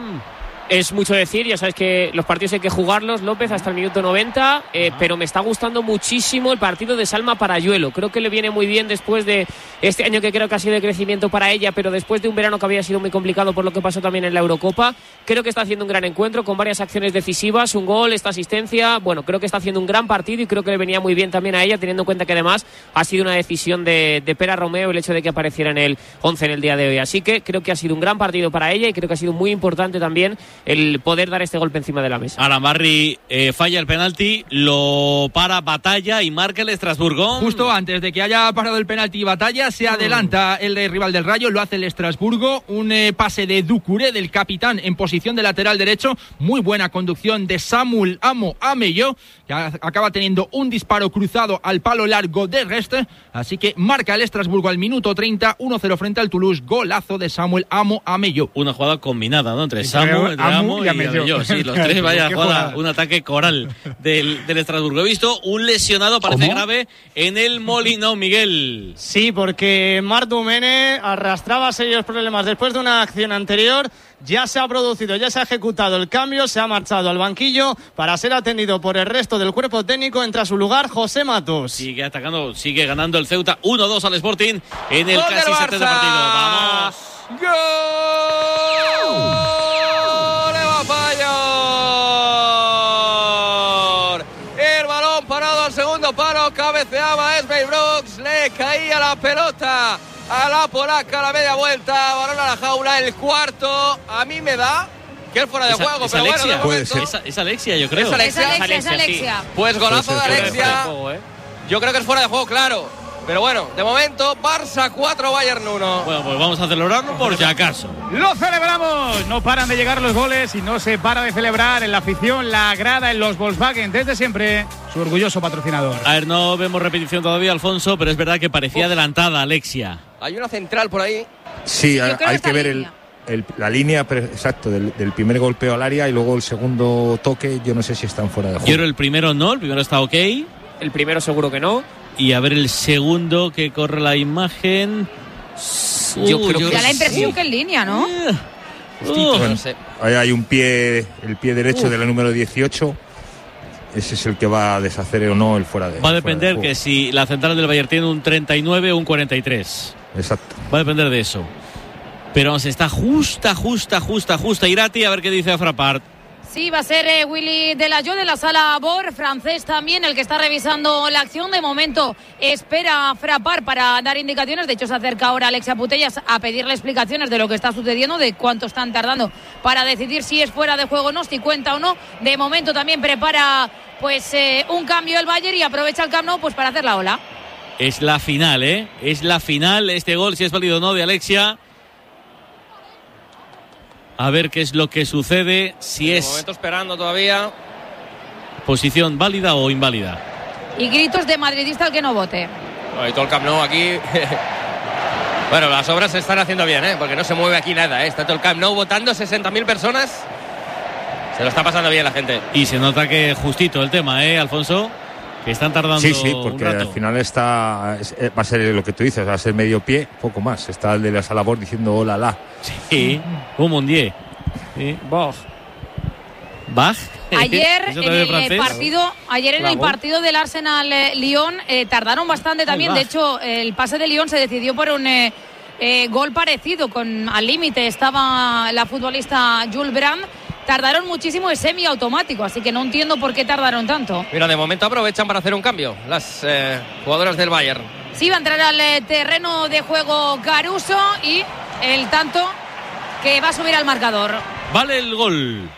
Es mucho decir, ya sabes que los partidos hay que jugarlos, López, hasta el minuto noventa, eh, pero me está gustando muchísimo el partido de Salma Parayuelo. Creo que le viene muy bien después de este año que creo que ha sido de crecimiento para ella, pero después de un verano que había sido muy complicado por lo que pasó también en la Eurocopa. Creo que está haciendo un gran encuentro con varias acciones decisivas, un gol, esta asistencia. Bueno, creo que está haciendo un gran partido y creo que le venía muy bien también a ella, teniendo en cuenta que además ha sido una decisión de, de Pera Romeu el hecho de que apareciera en el once en el día de hoy. Así que creo que ha sido un gran partido para ella y creo que ha sido muy importante también el poder dar este golpe encima de la mesa. Arambarri eh, falla el penalti, lo para Batalla y marca el Estrasburgo. Justo antes de que haya parado el penalti, Batalla se adelanta el rival del Rayo, lo hace el Estrasburgo, un eh, pase de Doucouré, del capitán, en posición de lateral derecho, muy buena conducción de Samuel Amo Ameyo, que a- acaba teniendo un disparo cruzado al palo largo de Reste, así que marca el Estrasburgo al minuto treinta, uno cero frente al Toulouse, golazo de Samuel Amo Ameyo. Una jugada combinada, ¿no? Entre Samu, entre Amo y Ameyo. Sí, los tres, vaya jugada, un ataque coral del, del Estrasburgo. He visto un lesionado, parece ¿Cómo? grave, en el Molinón, Miguel. Sí, porque Marc Dumene arrastraba serios problemas después de una acción anterior. Ya se ha producido, ya se ha ejecutado el cambio, se ha marchado al banquillo para ser atendido por el resto del cuerpo técnico. Entra a su lugar José Matos. Sigue atacando, sigue ganando el Ceuta uno dos al Sporting en el ¡Gol casi del setenta Barça! partido. Vamos. ¡Gol! ¡Eva Payor! El balón parado al segundo palo, cabeceaba Esmey Brooks, le caía la pelota a la polaca a la media vuelta, balón a la jaula, el cuarto. A mí me da que él fuera de Es a- juego, es pero Alexia. bueno, de Puede momento- ser. Es, es Alexia, yo creo. Es Alexia, Es Alexia, es Alexia. Pues golazo de Puede ser fuera de Alexia. juego, ¿eh? Yo creo que es fuera de juego, claro. Pero bueno, de momento, Barça cuatro, Bayern uno. Bueno, pues vamos a celebrarlo por si acaso. ¡Lo celebramos! No paran de llegar los goles y no se para de celebrar en la afición, la grada, en los Volkswagen, desde siempre, su orgulloso patrocinador. A ver, no vemos repetición todavía, Alfonso, pero es verdad que parecía Uf. adelantada Alexia. Hay una central por ahí. Sí, hay, hay que ver el, el, la línea exacto del, del primer golpeo al área y luego el segundo toque, yo no sé si están fuera de juego. Quiero el primero no, el primero está ok. El primero seguro que no. Y a ver el segundo que corre la imagen. Uh, yo creo que da la impresión sí. que en línea, ¿no? Uh, bueno, ahí hay un pie, el pie derecho uh. de la número dieciocho. Ese es el que va a deshacer o no el fuera de. Va a depender de que si la central del Bayern tiene un treinta y nueve o un cuarenta y tres. Exacto. Va a depender de eso. Pero se está justa, justa, justa, justa. Irati, a ver qué dice Frappart. Sí, va a ser eh, Willy Delayo de la sala B O R, francés también, el que está revisando la acción. De momento espera Frappart para dar indicaciones. De hecho, se acerca ahora Alexia Putellas a pedirle explicaciones de lo que está sucediendo, de cuánto están tardando para decidir si es fuera de juego o no, si cuenta o no. De momento también prepara pues eh, un cambio el Bayern y aprovecha el Camp Nou pues, para hacer la ola. Es la final, ¿eh? Es la final. Este gol, si es válido o no, de Alexia. A ver qué es lo que sucede, si de es... momento esperando todavía. Posición válida o inválida. Y gritos de madridista al que no vote. Y todo el Camp Nou aquí... bueno, las obras se están haciendo bien, ¿eh? Porque no se mueve aquí nada, ¿eh? Está todo el Camp Nou votando, sesenta mil personas. Se lo está pasando bien la gente. Y se nota que justito el tema, ¿eh, Alfonso? Que están tardando sí, sí, porque un rato. Al final está va a ser lo que tú dices, va a ser medio pie, poco más. Está el de la sala B O R diciendo hola, la. Sí, un mundier. Sí. Bach. Bach. Ayer en el partido, ayer en el partido del Arsenal eh, Lyon eh, tardaron bastante también. De hecho, el pase de Lyon se decidió por un eh, eh, gol parecido, con al límite estaba la futbolista Jules Brand. Tardaron muchísimo, es semiautomático, así que no entiendo por qué tardaron tanto. Mira, de momento aprovechan para hacer un cambio las eh, jugadoras del Bayern. Sí, va a entrar al eh, terreno de juego Caruso y el tanto que va a subir al marcador. Vale el gol.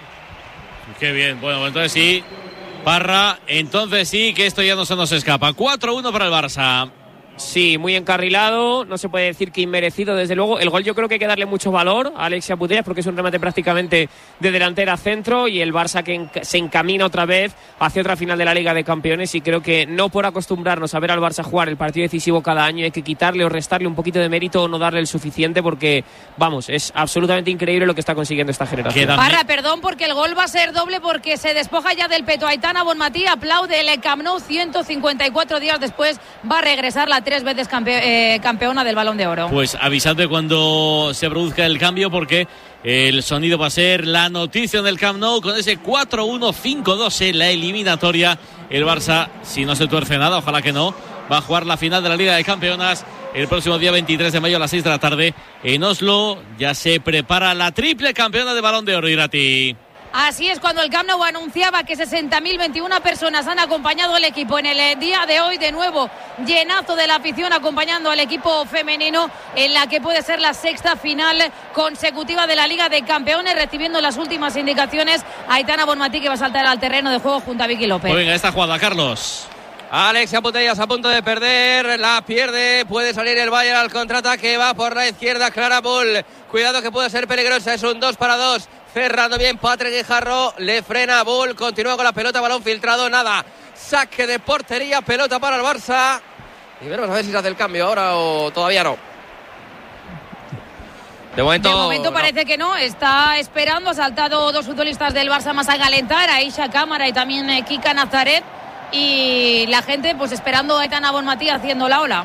Qué bien, bueno, entonces sí, Parra, entonces sí que esto ya no se nos escapa. cuatro uno para el Barça. Sí, muy encarrilado, no se puede decir que inmerecido, desde luego. El gol yo creo que hay que darle mucho valor a Alexia Putellas porque es un remate prácticamente de delantera a centro y el Barça que en, se encamina otra vez hacia otra final de la Liga de Campeones y creo que no por acostumbrarnos a ver al Barça jugar el partido decisivo cada año hay que quitarle o restarle un poquito de mérito o no darle el suficiente porque, vamos, es absolutamente increíble lo que está consiguiendo esta generación. Parra, perdón, porque el gol va a ser doble porque se despoja ya del peto Aitana Bonmatí, aplaude el Camp Nou, ciento cincuenta y cuatro días después va a regresar la tres veces campe- eh, campeona del Balón de Oro. Pues avisadme cuando se produzca el cambio porque el sonido va a ser la noticia del Camp Nou con ese cuatro uno cinco dos en la eliminatoria. El Barça, si no se tuerce nada, ojalá que no, va a jugar la final de la Liga de Campeonas el próximo día veintitrés de mayo a las seis de la tarde en Oslo. Ya se prepara la triple campeona de Balón de Oro, Irati. Así es, cuando el Camp Nou anunciaba que sesenta mil veintiuna personas han acompañado al equipo en el día de hoy, de nuevo llenazo de la afición acompañando al equipo femenino en la que puede ser la sexta final consecutiva de la Liga de Campeones, recibiendo las últimas indicaciones Aitana Bonmatí, que va a saltar al terreno de juego junto a Vicky López. Pues venga, esta jugada, Carlos. Alexia Putellas a punto de perder, la pierde, puede salir el Bayern al contraataque, va por la izquierda Clara Bull, cuidado que puede ser peligrosa, es un dos para dos. Cerrando bien Patrick Guijarro, le frena Bull, continúa con la pelota, balón filtrado, nada, saque de portería, pelota para el Barça y veremos a ver si se hace el cambio ahora o todavía no. De momento, de momento no. Parece que no, está esperando, ha saltado dos futbolistas del Barça más a calentar, Aisha Cámara y también eh, Kika Nazaret, y la gente pues esperando a Aitana Bonmatí haciendo la ola.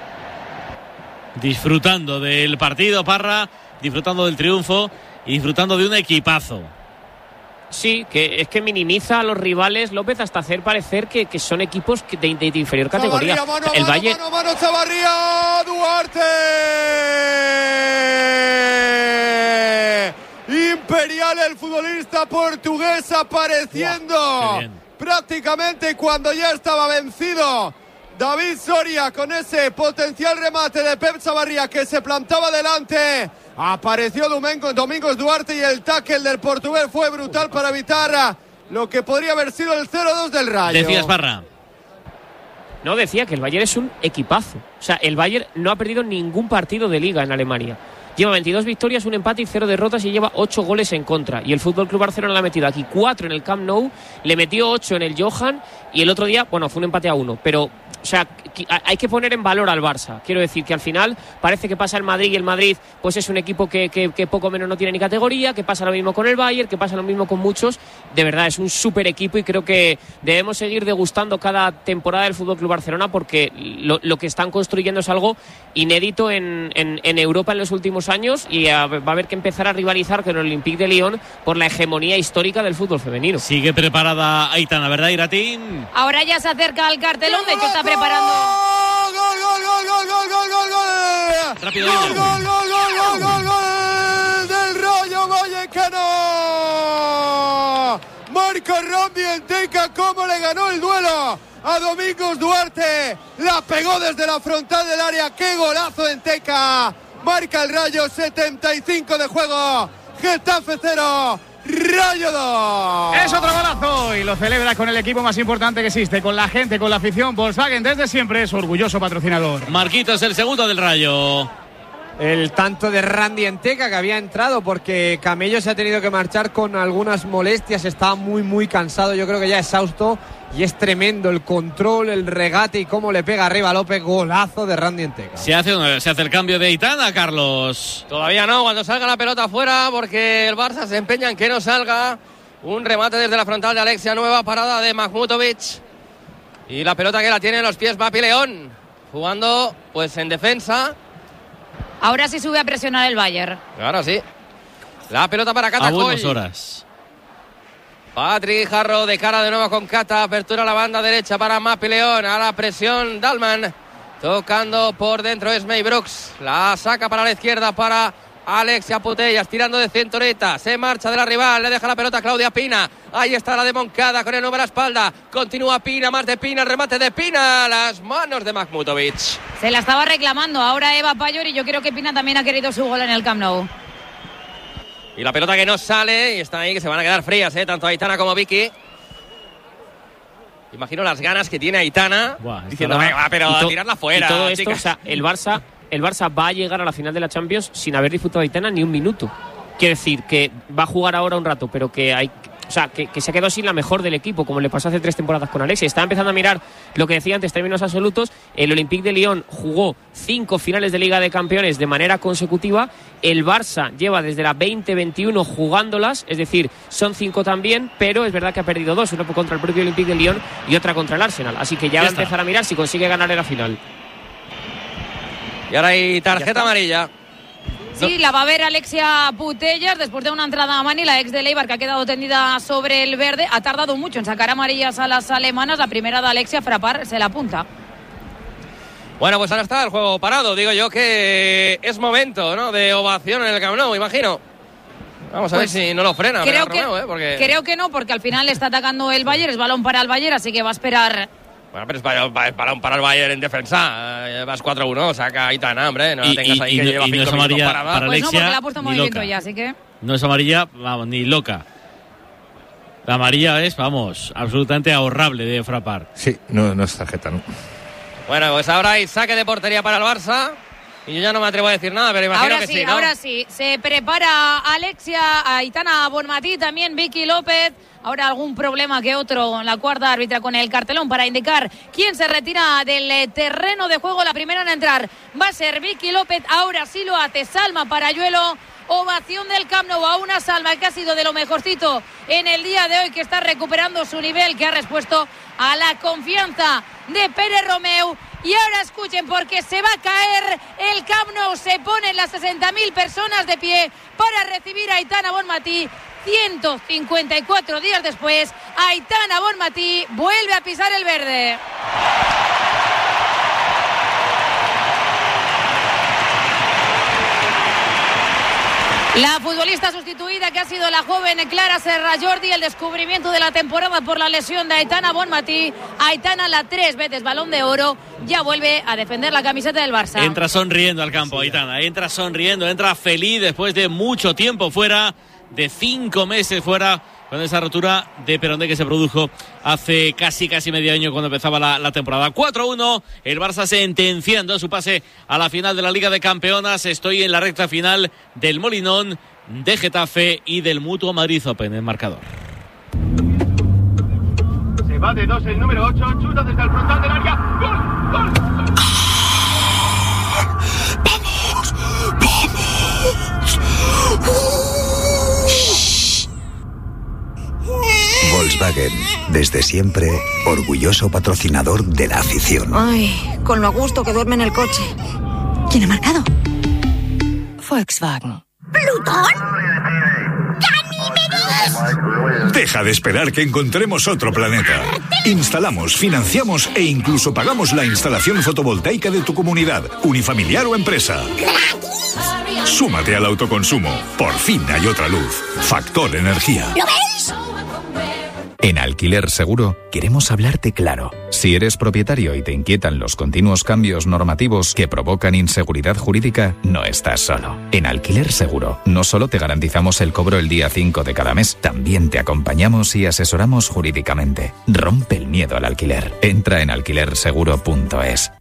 Disfrutando del partido, Parra, disfrutando del triunfo y disfrutando de un equipazo. Sí, que es que minimiza a los rivales López hasta hacer parecer que, que son equipos de, de, de inferior categoría. Chavarría, mano, el mano, Valle... mano, mano, Chavarría, Duarte. Imperial, el futbolista portugués apareciendo. Wow, prácticamente cuando ya estaba vencido David Soria con ese potencial remate de Pep Chavarría que se plantaba delante. Apareció Domingo, Domingos Duarte y el tackle del portugués fue brutal para evitar lo que podría haber sido el cero dos del Rayo. Decías, Parra. No, decía que el Bayern es un equipazo. O sea, el Bayern no ha perdido ningún partido de liga en Alemania. Lleva veintidós victorias, un empate y cero derrotas y lleva ocho goles en contra. Y el F C Barcelona le ha metido aquí cuatro en el Camp Nou, le metió ocho en el Johan y el otro día, bueno, fue un empate a uno. Pero, o sea, hay que poner en valor al Barça. Quiero decir que al final parece que pasa el Madrid y el Madrid pues es un equipo que, que, que poco menos no tiene ni categoría, que pasa lo mismo con el Bayern, que pasa lo mismo con muchos. De verdad, es un súper equipo y creo que debemos seguir degustando cada temporada del F C Barcelona porque lo, lo que están construyendo es algo inédito en, en, en Europa en los últimos años y a, va a haber que empezar a rivalizar con el Olympique de Lyon por la hegemonía histórica del fútbol femenino. Sigue preparada Aitana, ¿verdad, Iratín? Ahora ya se acerca al cartelón, de hecho está preparando. ¡Gol, gol, gol, gol, gol, gol, gol, gol! Rápido, ¡Gol, gol, gol, gol, gol, gol, gol del Rayo Vallecano! Marco Rondi en Teca, cómo le ganó el duelo a Domingos Duarte, la pegó desde la frontal del área, qué golazo en Teca. Marca el Rayo, setenta y cinco de juego, Getafe cero, Rayo dos. Es otro golazo y lo celebra con el equipo más importante que existe, con la gente, con la afición. Volkswagen desde siempre es orgulloso patrocinador. Marquitos, el segundo del Rayo. El tanto de Randy Enteca, que había entrado porque Camello se ha tenido que marchar con algunas molestias, estaba muy muy cansado, yo creo que ya exhausto, y es tremendo el control, el regate y cómo le pega arriba a López. Golazo de Randy Enteca. Se hace, se hace el cambio de Aitana, Carlos. Todavía no, cuando salga la pelota afuera, porque el Barça se empeña en que no salga. Un remate desde la frontal de Alexia, nueva parada de Mahmutovic y la pelota que la tiene en los pies Mapi León, jugando pues en defensa. Ahora sí sube a presionar el Bayern. Ahora sí. La pelota para Cata. A buenas horas. Patrick Jarro de cara de nuevo con Cata. Apertura a la banda derecha para Mapi León. A la presión Dalman. Tocando por dentro es May Brooks. La saca para la izquierda para Alexia Putellas, tirando de centoreta. Se marcha de la rival. Le deja la pelota a Claudia Pina. Ahí está la de Moncada con el número a la espalda. Continúa Pina, más de Pina. El remate de Pina. Las manos de Mahmutovic. Se la estaba reclamando ahora Eva Payor y yo creo que Pina también ha querido su gol en el Camp Nou. Y la pelota que no sale y están ahí que se van a quedar frías, ¿eh? Tanto Aitana como Vicky. Imagino las ganas que tiene Aitana. Buah, diciendo, venga, pero a tirarla fuera. Y todo esto, chicas. o sea, el Barça, el Barça va a llegar a la final de la Champions sin haber disfrutado de Aitana ni un minuto. Quiere decir que va a jugar ahora un rato, pero que hay, o sea, que, que se ha quedado sin la mejor del equipo, como le pasó hace tres temporadas con Alexia. Estaba empezando a mirar lo que decía antes, términos absolutos. El Olympique de Lyon jugó cinco finales de Liga de Campeones de manera consecutiva. El Barça lleva desde la veinte veintiuno jugándolas, es decir, son cinco también, pero es verdad que ha perdido dos, una contra el propio Olympique de Lyon y otra contra el Arsenal. Así que ya, ya va a empezar a mirar si consigue ganar en la final. Y ahora hay tarjeta amarilla. Sí, la va a ver Alexia Putellas después de una entrada a Mani, la ex de Leibar, que ha quedado tendida sobre el verde. Ha tardado mucho en sacar amarillas a las alemanas. La primera de Alexia, Frappart, se la apunta. Bueno, pues ahora está el juego parado. Digo yo que es momento, ¿no?, de ovación en el Camp Nou, imagino. Vamos a pues ver si no lo frena. Creo que, Romeo, ¿eh? Porque... creo que no, porque al final le está atacando el Bayern. Es balón para el Bayern, así que va a esperar. Bueno, pero es balón para, para, para el Bayern en defensa. Eh, vas cuatro uno, saca Aitana, hombre. No y, la tengas y, ahí y, que no, lleva y cinco no es minutos amarilla parada. para Pues Alexia, no, porque le ha puesto ni movimiento loca. ya, así que... No es amarilla, vamos, ni loca. La amarilla es, vamos, absolutamente ahorrable de Frappart. Sí, no, no es tarjeta, ¿no? Bueno, pues ahora hay saque de portería para el Barça. Y yo ya no me atrevo a decir nada, pero imagino ahora que sí, sí, ¿no? Ahora sí, se prepara Alexia, Aitana Bonmatí, también Vicky López. Ahora algún problema que otro, la cuarta árbitra con el cartelón para indicar quién se retira del terreno de juego. La primera en entrar va a ser Vicky López, ahora sí lo hace Salma Parayuelo. Ovación del Camp Nou a una Salma que ha sido de lo mejorcito en el día de hoy, que está recuperando su nivel, que ha respuesto a la confianza de Pere Romeu. Y ahora escuchen, porque se va a caer el Camp Nou, se ponen las sesenta mil personas de pie para recibir a Aitana Bonmatí. ciento cincuenta y cuatro días después, Aitana Bonmatí vuelve a pisar el verde. La futbolista sustituida, que ha sido la joven Clara Serra Jordi, el descubrimiento de la temporada por la lesión de Aitana Bonmatí. Aitana, la tres veces Balón de Oro, ya vuelve a defender la camiseta del Barça. Entra sonriendo al campo, sí, Aitana, entra sonriendo, entra feliz después de mucho tiempo fuera, de cinco meses fuera con esa rotura de Perondé que se produjo hace casi casi medio año cuando empezaba la, la temporada. cuatro uno, el Barça sentenciando su pase a la final de la Liga de Campeonas. Estoy en la recta final del Molinón, de Getafe y del Mutua Madrid Open, el marcador. Se va de dos el número ocho, chuta desde el frontal del área. ¡Gol! ¡Gol! ¡Vamos! ¡Vamos! Volkswagen, desde siempre, orgulloso patrocinador de la afición. Ay, con lo a gusto que duerme en el coche. ¿Quién ha marcado? Volkswagen. ¿Plutón? ¡Ganímedes! Deja de esperar que encontremos otro planeta. Instalamos, financiamos e incluso pagamos la instalación fotovoltaica de tu comunidad, unifamiliar o empresa. ¡Gratis! Súmate al autoconsumo. Por fin hay otra luz. Factor Energía. ¿Lo veis? En Alquiler Seguro queremos hablarte claro. Si eres propietario y te inquietan los continuos cambios normativos que provocan inseguridad jurídica, no estás solo. En Alquiler Seguro no solo te garantizamos el cobro el día cinco de cada mes, también te acompañamos y asesoramos jurídicamente. Rompe el miedo al alquiler. Entra en alquiler seguro punto es.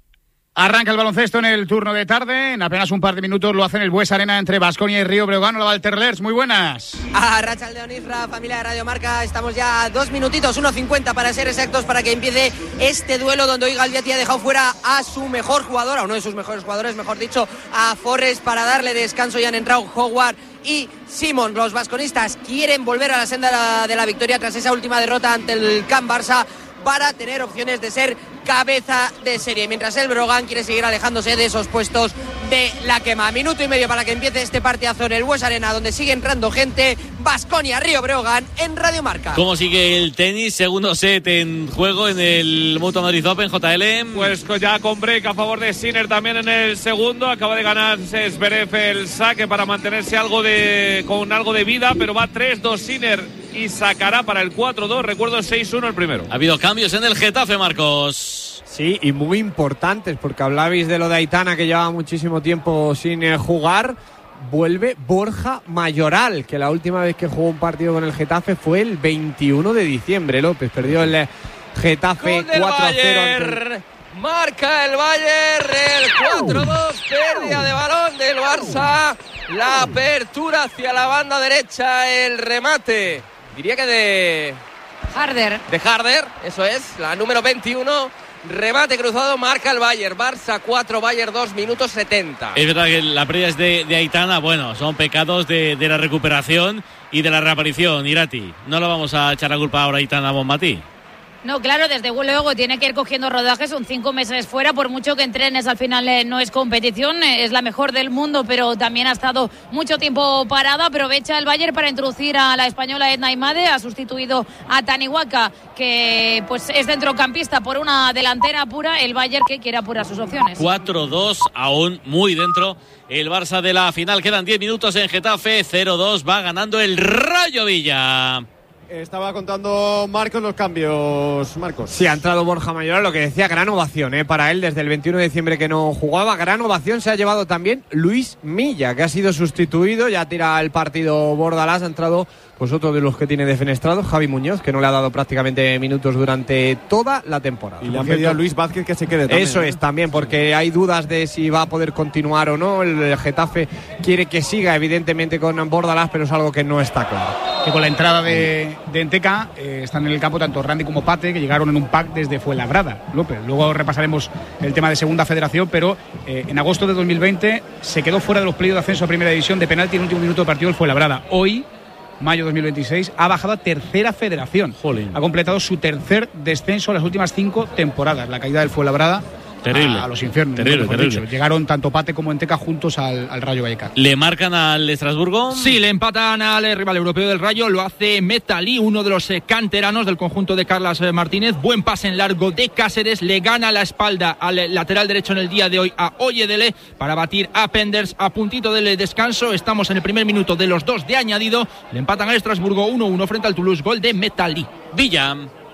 Arranca el baloncesto en el turno de tarde. En apenas un par de minutos lo hacen el Bues Arena entre Baskonia y Río Breogán. Hola, Walter Lers, muy buenas. A Rachaldeón Isra, familia de Radio Marca. Estamos ya a dos minutitos, uno cincuenta para ser exactos, para que empiece este duelo donde hoy Galviati ha dejado fuera a su mejor jugador, a uno de sus mejores jugadores, mejor dicho, a Forrest, para darle descanso. Ya han entrado Howard y Simon. Los vasconistas quieren volver a la senda de la, de la victoria tras esa última derrota ante el Camp Barça, para tener opciones de ser cabeza de serie, mientras el Breogán quiere seguir alejándose de esos puestos de la quema. Minuto y medio para que empiece este partidazo en el Bues Arena, donde sigue entrando gente. Baskonia, Río Breogán en Radio Marca. ¿Cómo sigue el tenis? Segundo set en juego en el Mutua Madrid Open, J L. Pues ya con break a favor de Sinner también en el segundo. Acaba de ganarse Zverev el saque para mantenerse algo de con algo de vida, pero va tres dos Sinner y sacará para el cuatro dos. Recuerdo seis uno el primero. Ha habido cambios en el Getafe, Marcos. Sí, y muy importantes, porque hablabais de lo de Aitana, que llevaba muchísimo tiempo sin eh, jugar. Vuelve Borja Mayoral, que la última vez que jugó un partido con el Getafe fue el veintiuno de diciembre. López perdió el Getafe cuatro a cero. Ante... Marca el Bayern, el cuatro dos, pérdida de balón del Barça. La apertura hacia la banda derecha, el remate, diría que de... Harder. De Harder, eso es, la número veintiuno. Remate cruzado, marca el Bayern. Barça cuatro, Bayern dos, minutos setenta. Es verdad que la pérdida es de, de Aitana. Bueno, son pecados de, de la recuperación y de la reaparición. Irati, no lo vamos a echar la culpa ahora a Aitana Bonmatí. No, claro, desde luego tiene que ir cogiendo rodaje, son cinco meses fuera, por mucho que entrenes, al final eh, no es competición, eh, es la mejor del mundo, pero también ha estado mucho tiempo parada. Aprovecha el Bayern para introducir a la española Edna Imade, ha sustituido a Taniwaka, que pues es centrocampista, por una delantera pura, el Bayern que quiere apurar sus opciones. cuatro dos, aún muy dentro el Barça de la final, quedan diez minutos en Getafe, cero dos, va ganando el Rayo Villa. Estaba contando Marcos los cambios, Marcos. Sí, ha entrado Borja Mayoral, lo que decía, gran ovación ¿eh? para él desde el veintiuno de diciembre que no jugaba. Gran ovación se ha llevado también Luis Milla, que ha sido sustituido, ya tira el partido Bordalás. Ha entrado pues otro de los que tiene defenestrado, Javi Muñoz, que no le ha dado prácticamente minutos durante toda la temporada. Y le han pedido a Luis Vázquez que se quede también. Eso ¿eh? es, también, porque hay dudas de si va a poder continuar o no. El Getafe quiere que siga, evidentemente, con Bordalás, pero es algo que no está claro. Que con la entrada de, de Enteca eh, están en el campo tanto Randy como Pate, que llegaron en un pack desde Fuenlabrada, López. Luego repasaremos el tema de Segunda Federación, pero eh, en agosto de dos mil veinte se quedó fuera de los playoffs de ascenso a Primera División de penalti en último minuto de partido el Fuenlabrada. Hoy, mayo de dos mil veintiséis, ha bajado a Tercera Federación. Jolín. Ha completado su tercer descenso en las últimas cinco temporadas. La caída del Fuenlabrada terrible, a, a los infiernos. Terrible, ¿no? terrible. Dicho. Llegaron tanto Pate como Enteca juntos al, al Rayo Vallecano. ¿Le marcan al Estrasburgo? Sí, le empatan al rival europeo del Rayo. Lo hace Metalí, uno de los canteranos del conjunto de Carlas Martínez. Buen pase en largo de Cáceres. Le gana la espalda al lateral derecho en el día de hoy a Oyedele para batir a Penders a puntito del descanso. Estamos en el primer minuto de los dos de añadido. Le empatan al Estrasburgo uno uno frente al Toulouse. Gol de Metalí. Villa.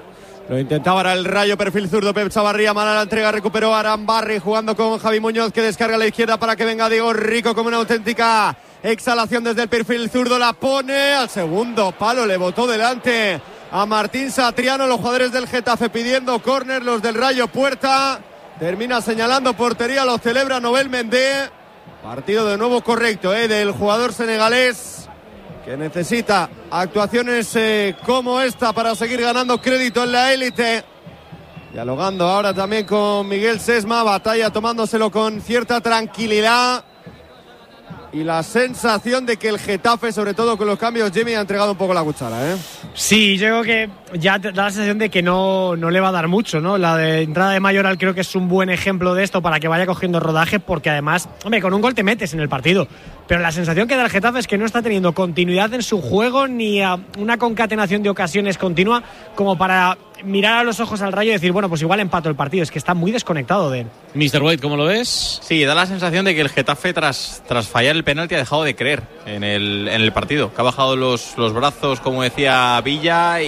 Lo intentaba ahora el Rayo, perfil zurdo, Pep Chavarría, mala la entrega, recuperó Arambarri jugando con Javi Muñoz, que descarga a la izquierda para que venga Diego Rico como una auténtica exhalación desde el perfil zurdo, la pone al segundo palo, le botó delante a Martín Satriano. Los jugadores del Getafe pidiendo córner, los del Rayo puerta, termina señalando portería, lo celebra Nobel Mendé. Partido de nuevo correcto eh, del jugador senegalés, que necesita actuaciones eh, como esta para seguir ganando crédito en la élite. Dialogando ahora también con Miguel Sesma, Batalla tomándoselo con cierta tranquilidad. Y la sensación de que el Getafe, sobre todo con los cambios, Jimmy, ha entregado un poco la cuchara, ¿eh? Sí, yo creo que ya da la sensación de que no, no le va a dar mucho, ¿no? La de entrada de Mayoral creo que es un buen ejemplo de esto para que vaya cogiendo rodaje, porque además, hombre, con un gol te metes en el partido. Pero la sensación que da el Getafe es que no está teniendo continuidad en su juego ni a una concatenación de ocasiones continua como para mirar a los ojos al Rayo y decir, bueno, pues igual empato el partido. Es que está muy desconectado de él. mister White, ¿cómo lo ves? Sí, da la sensación de que el Getafe, tras, tras fallar el penalti, ha dejado de creer en el, en el partido. Que ha bajado los, los brazos, como decía Villa,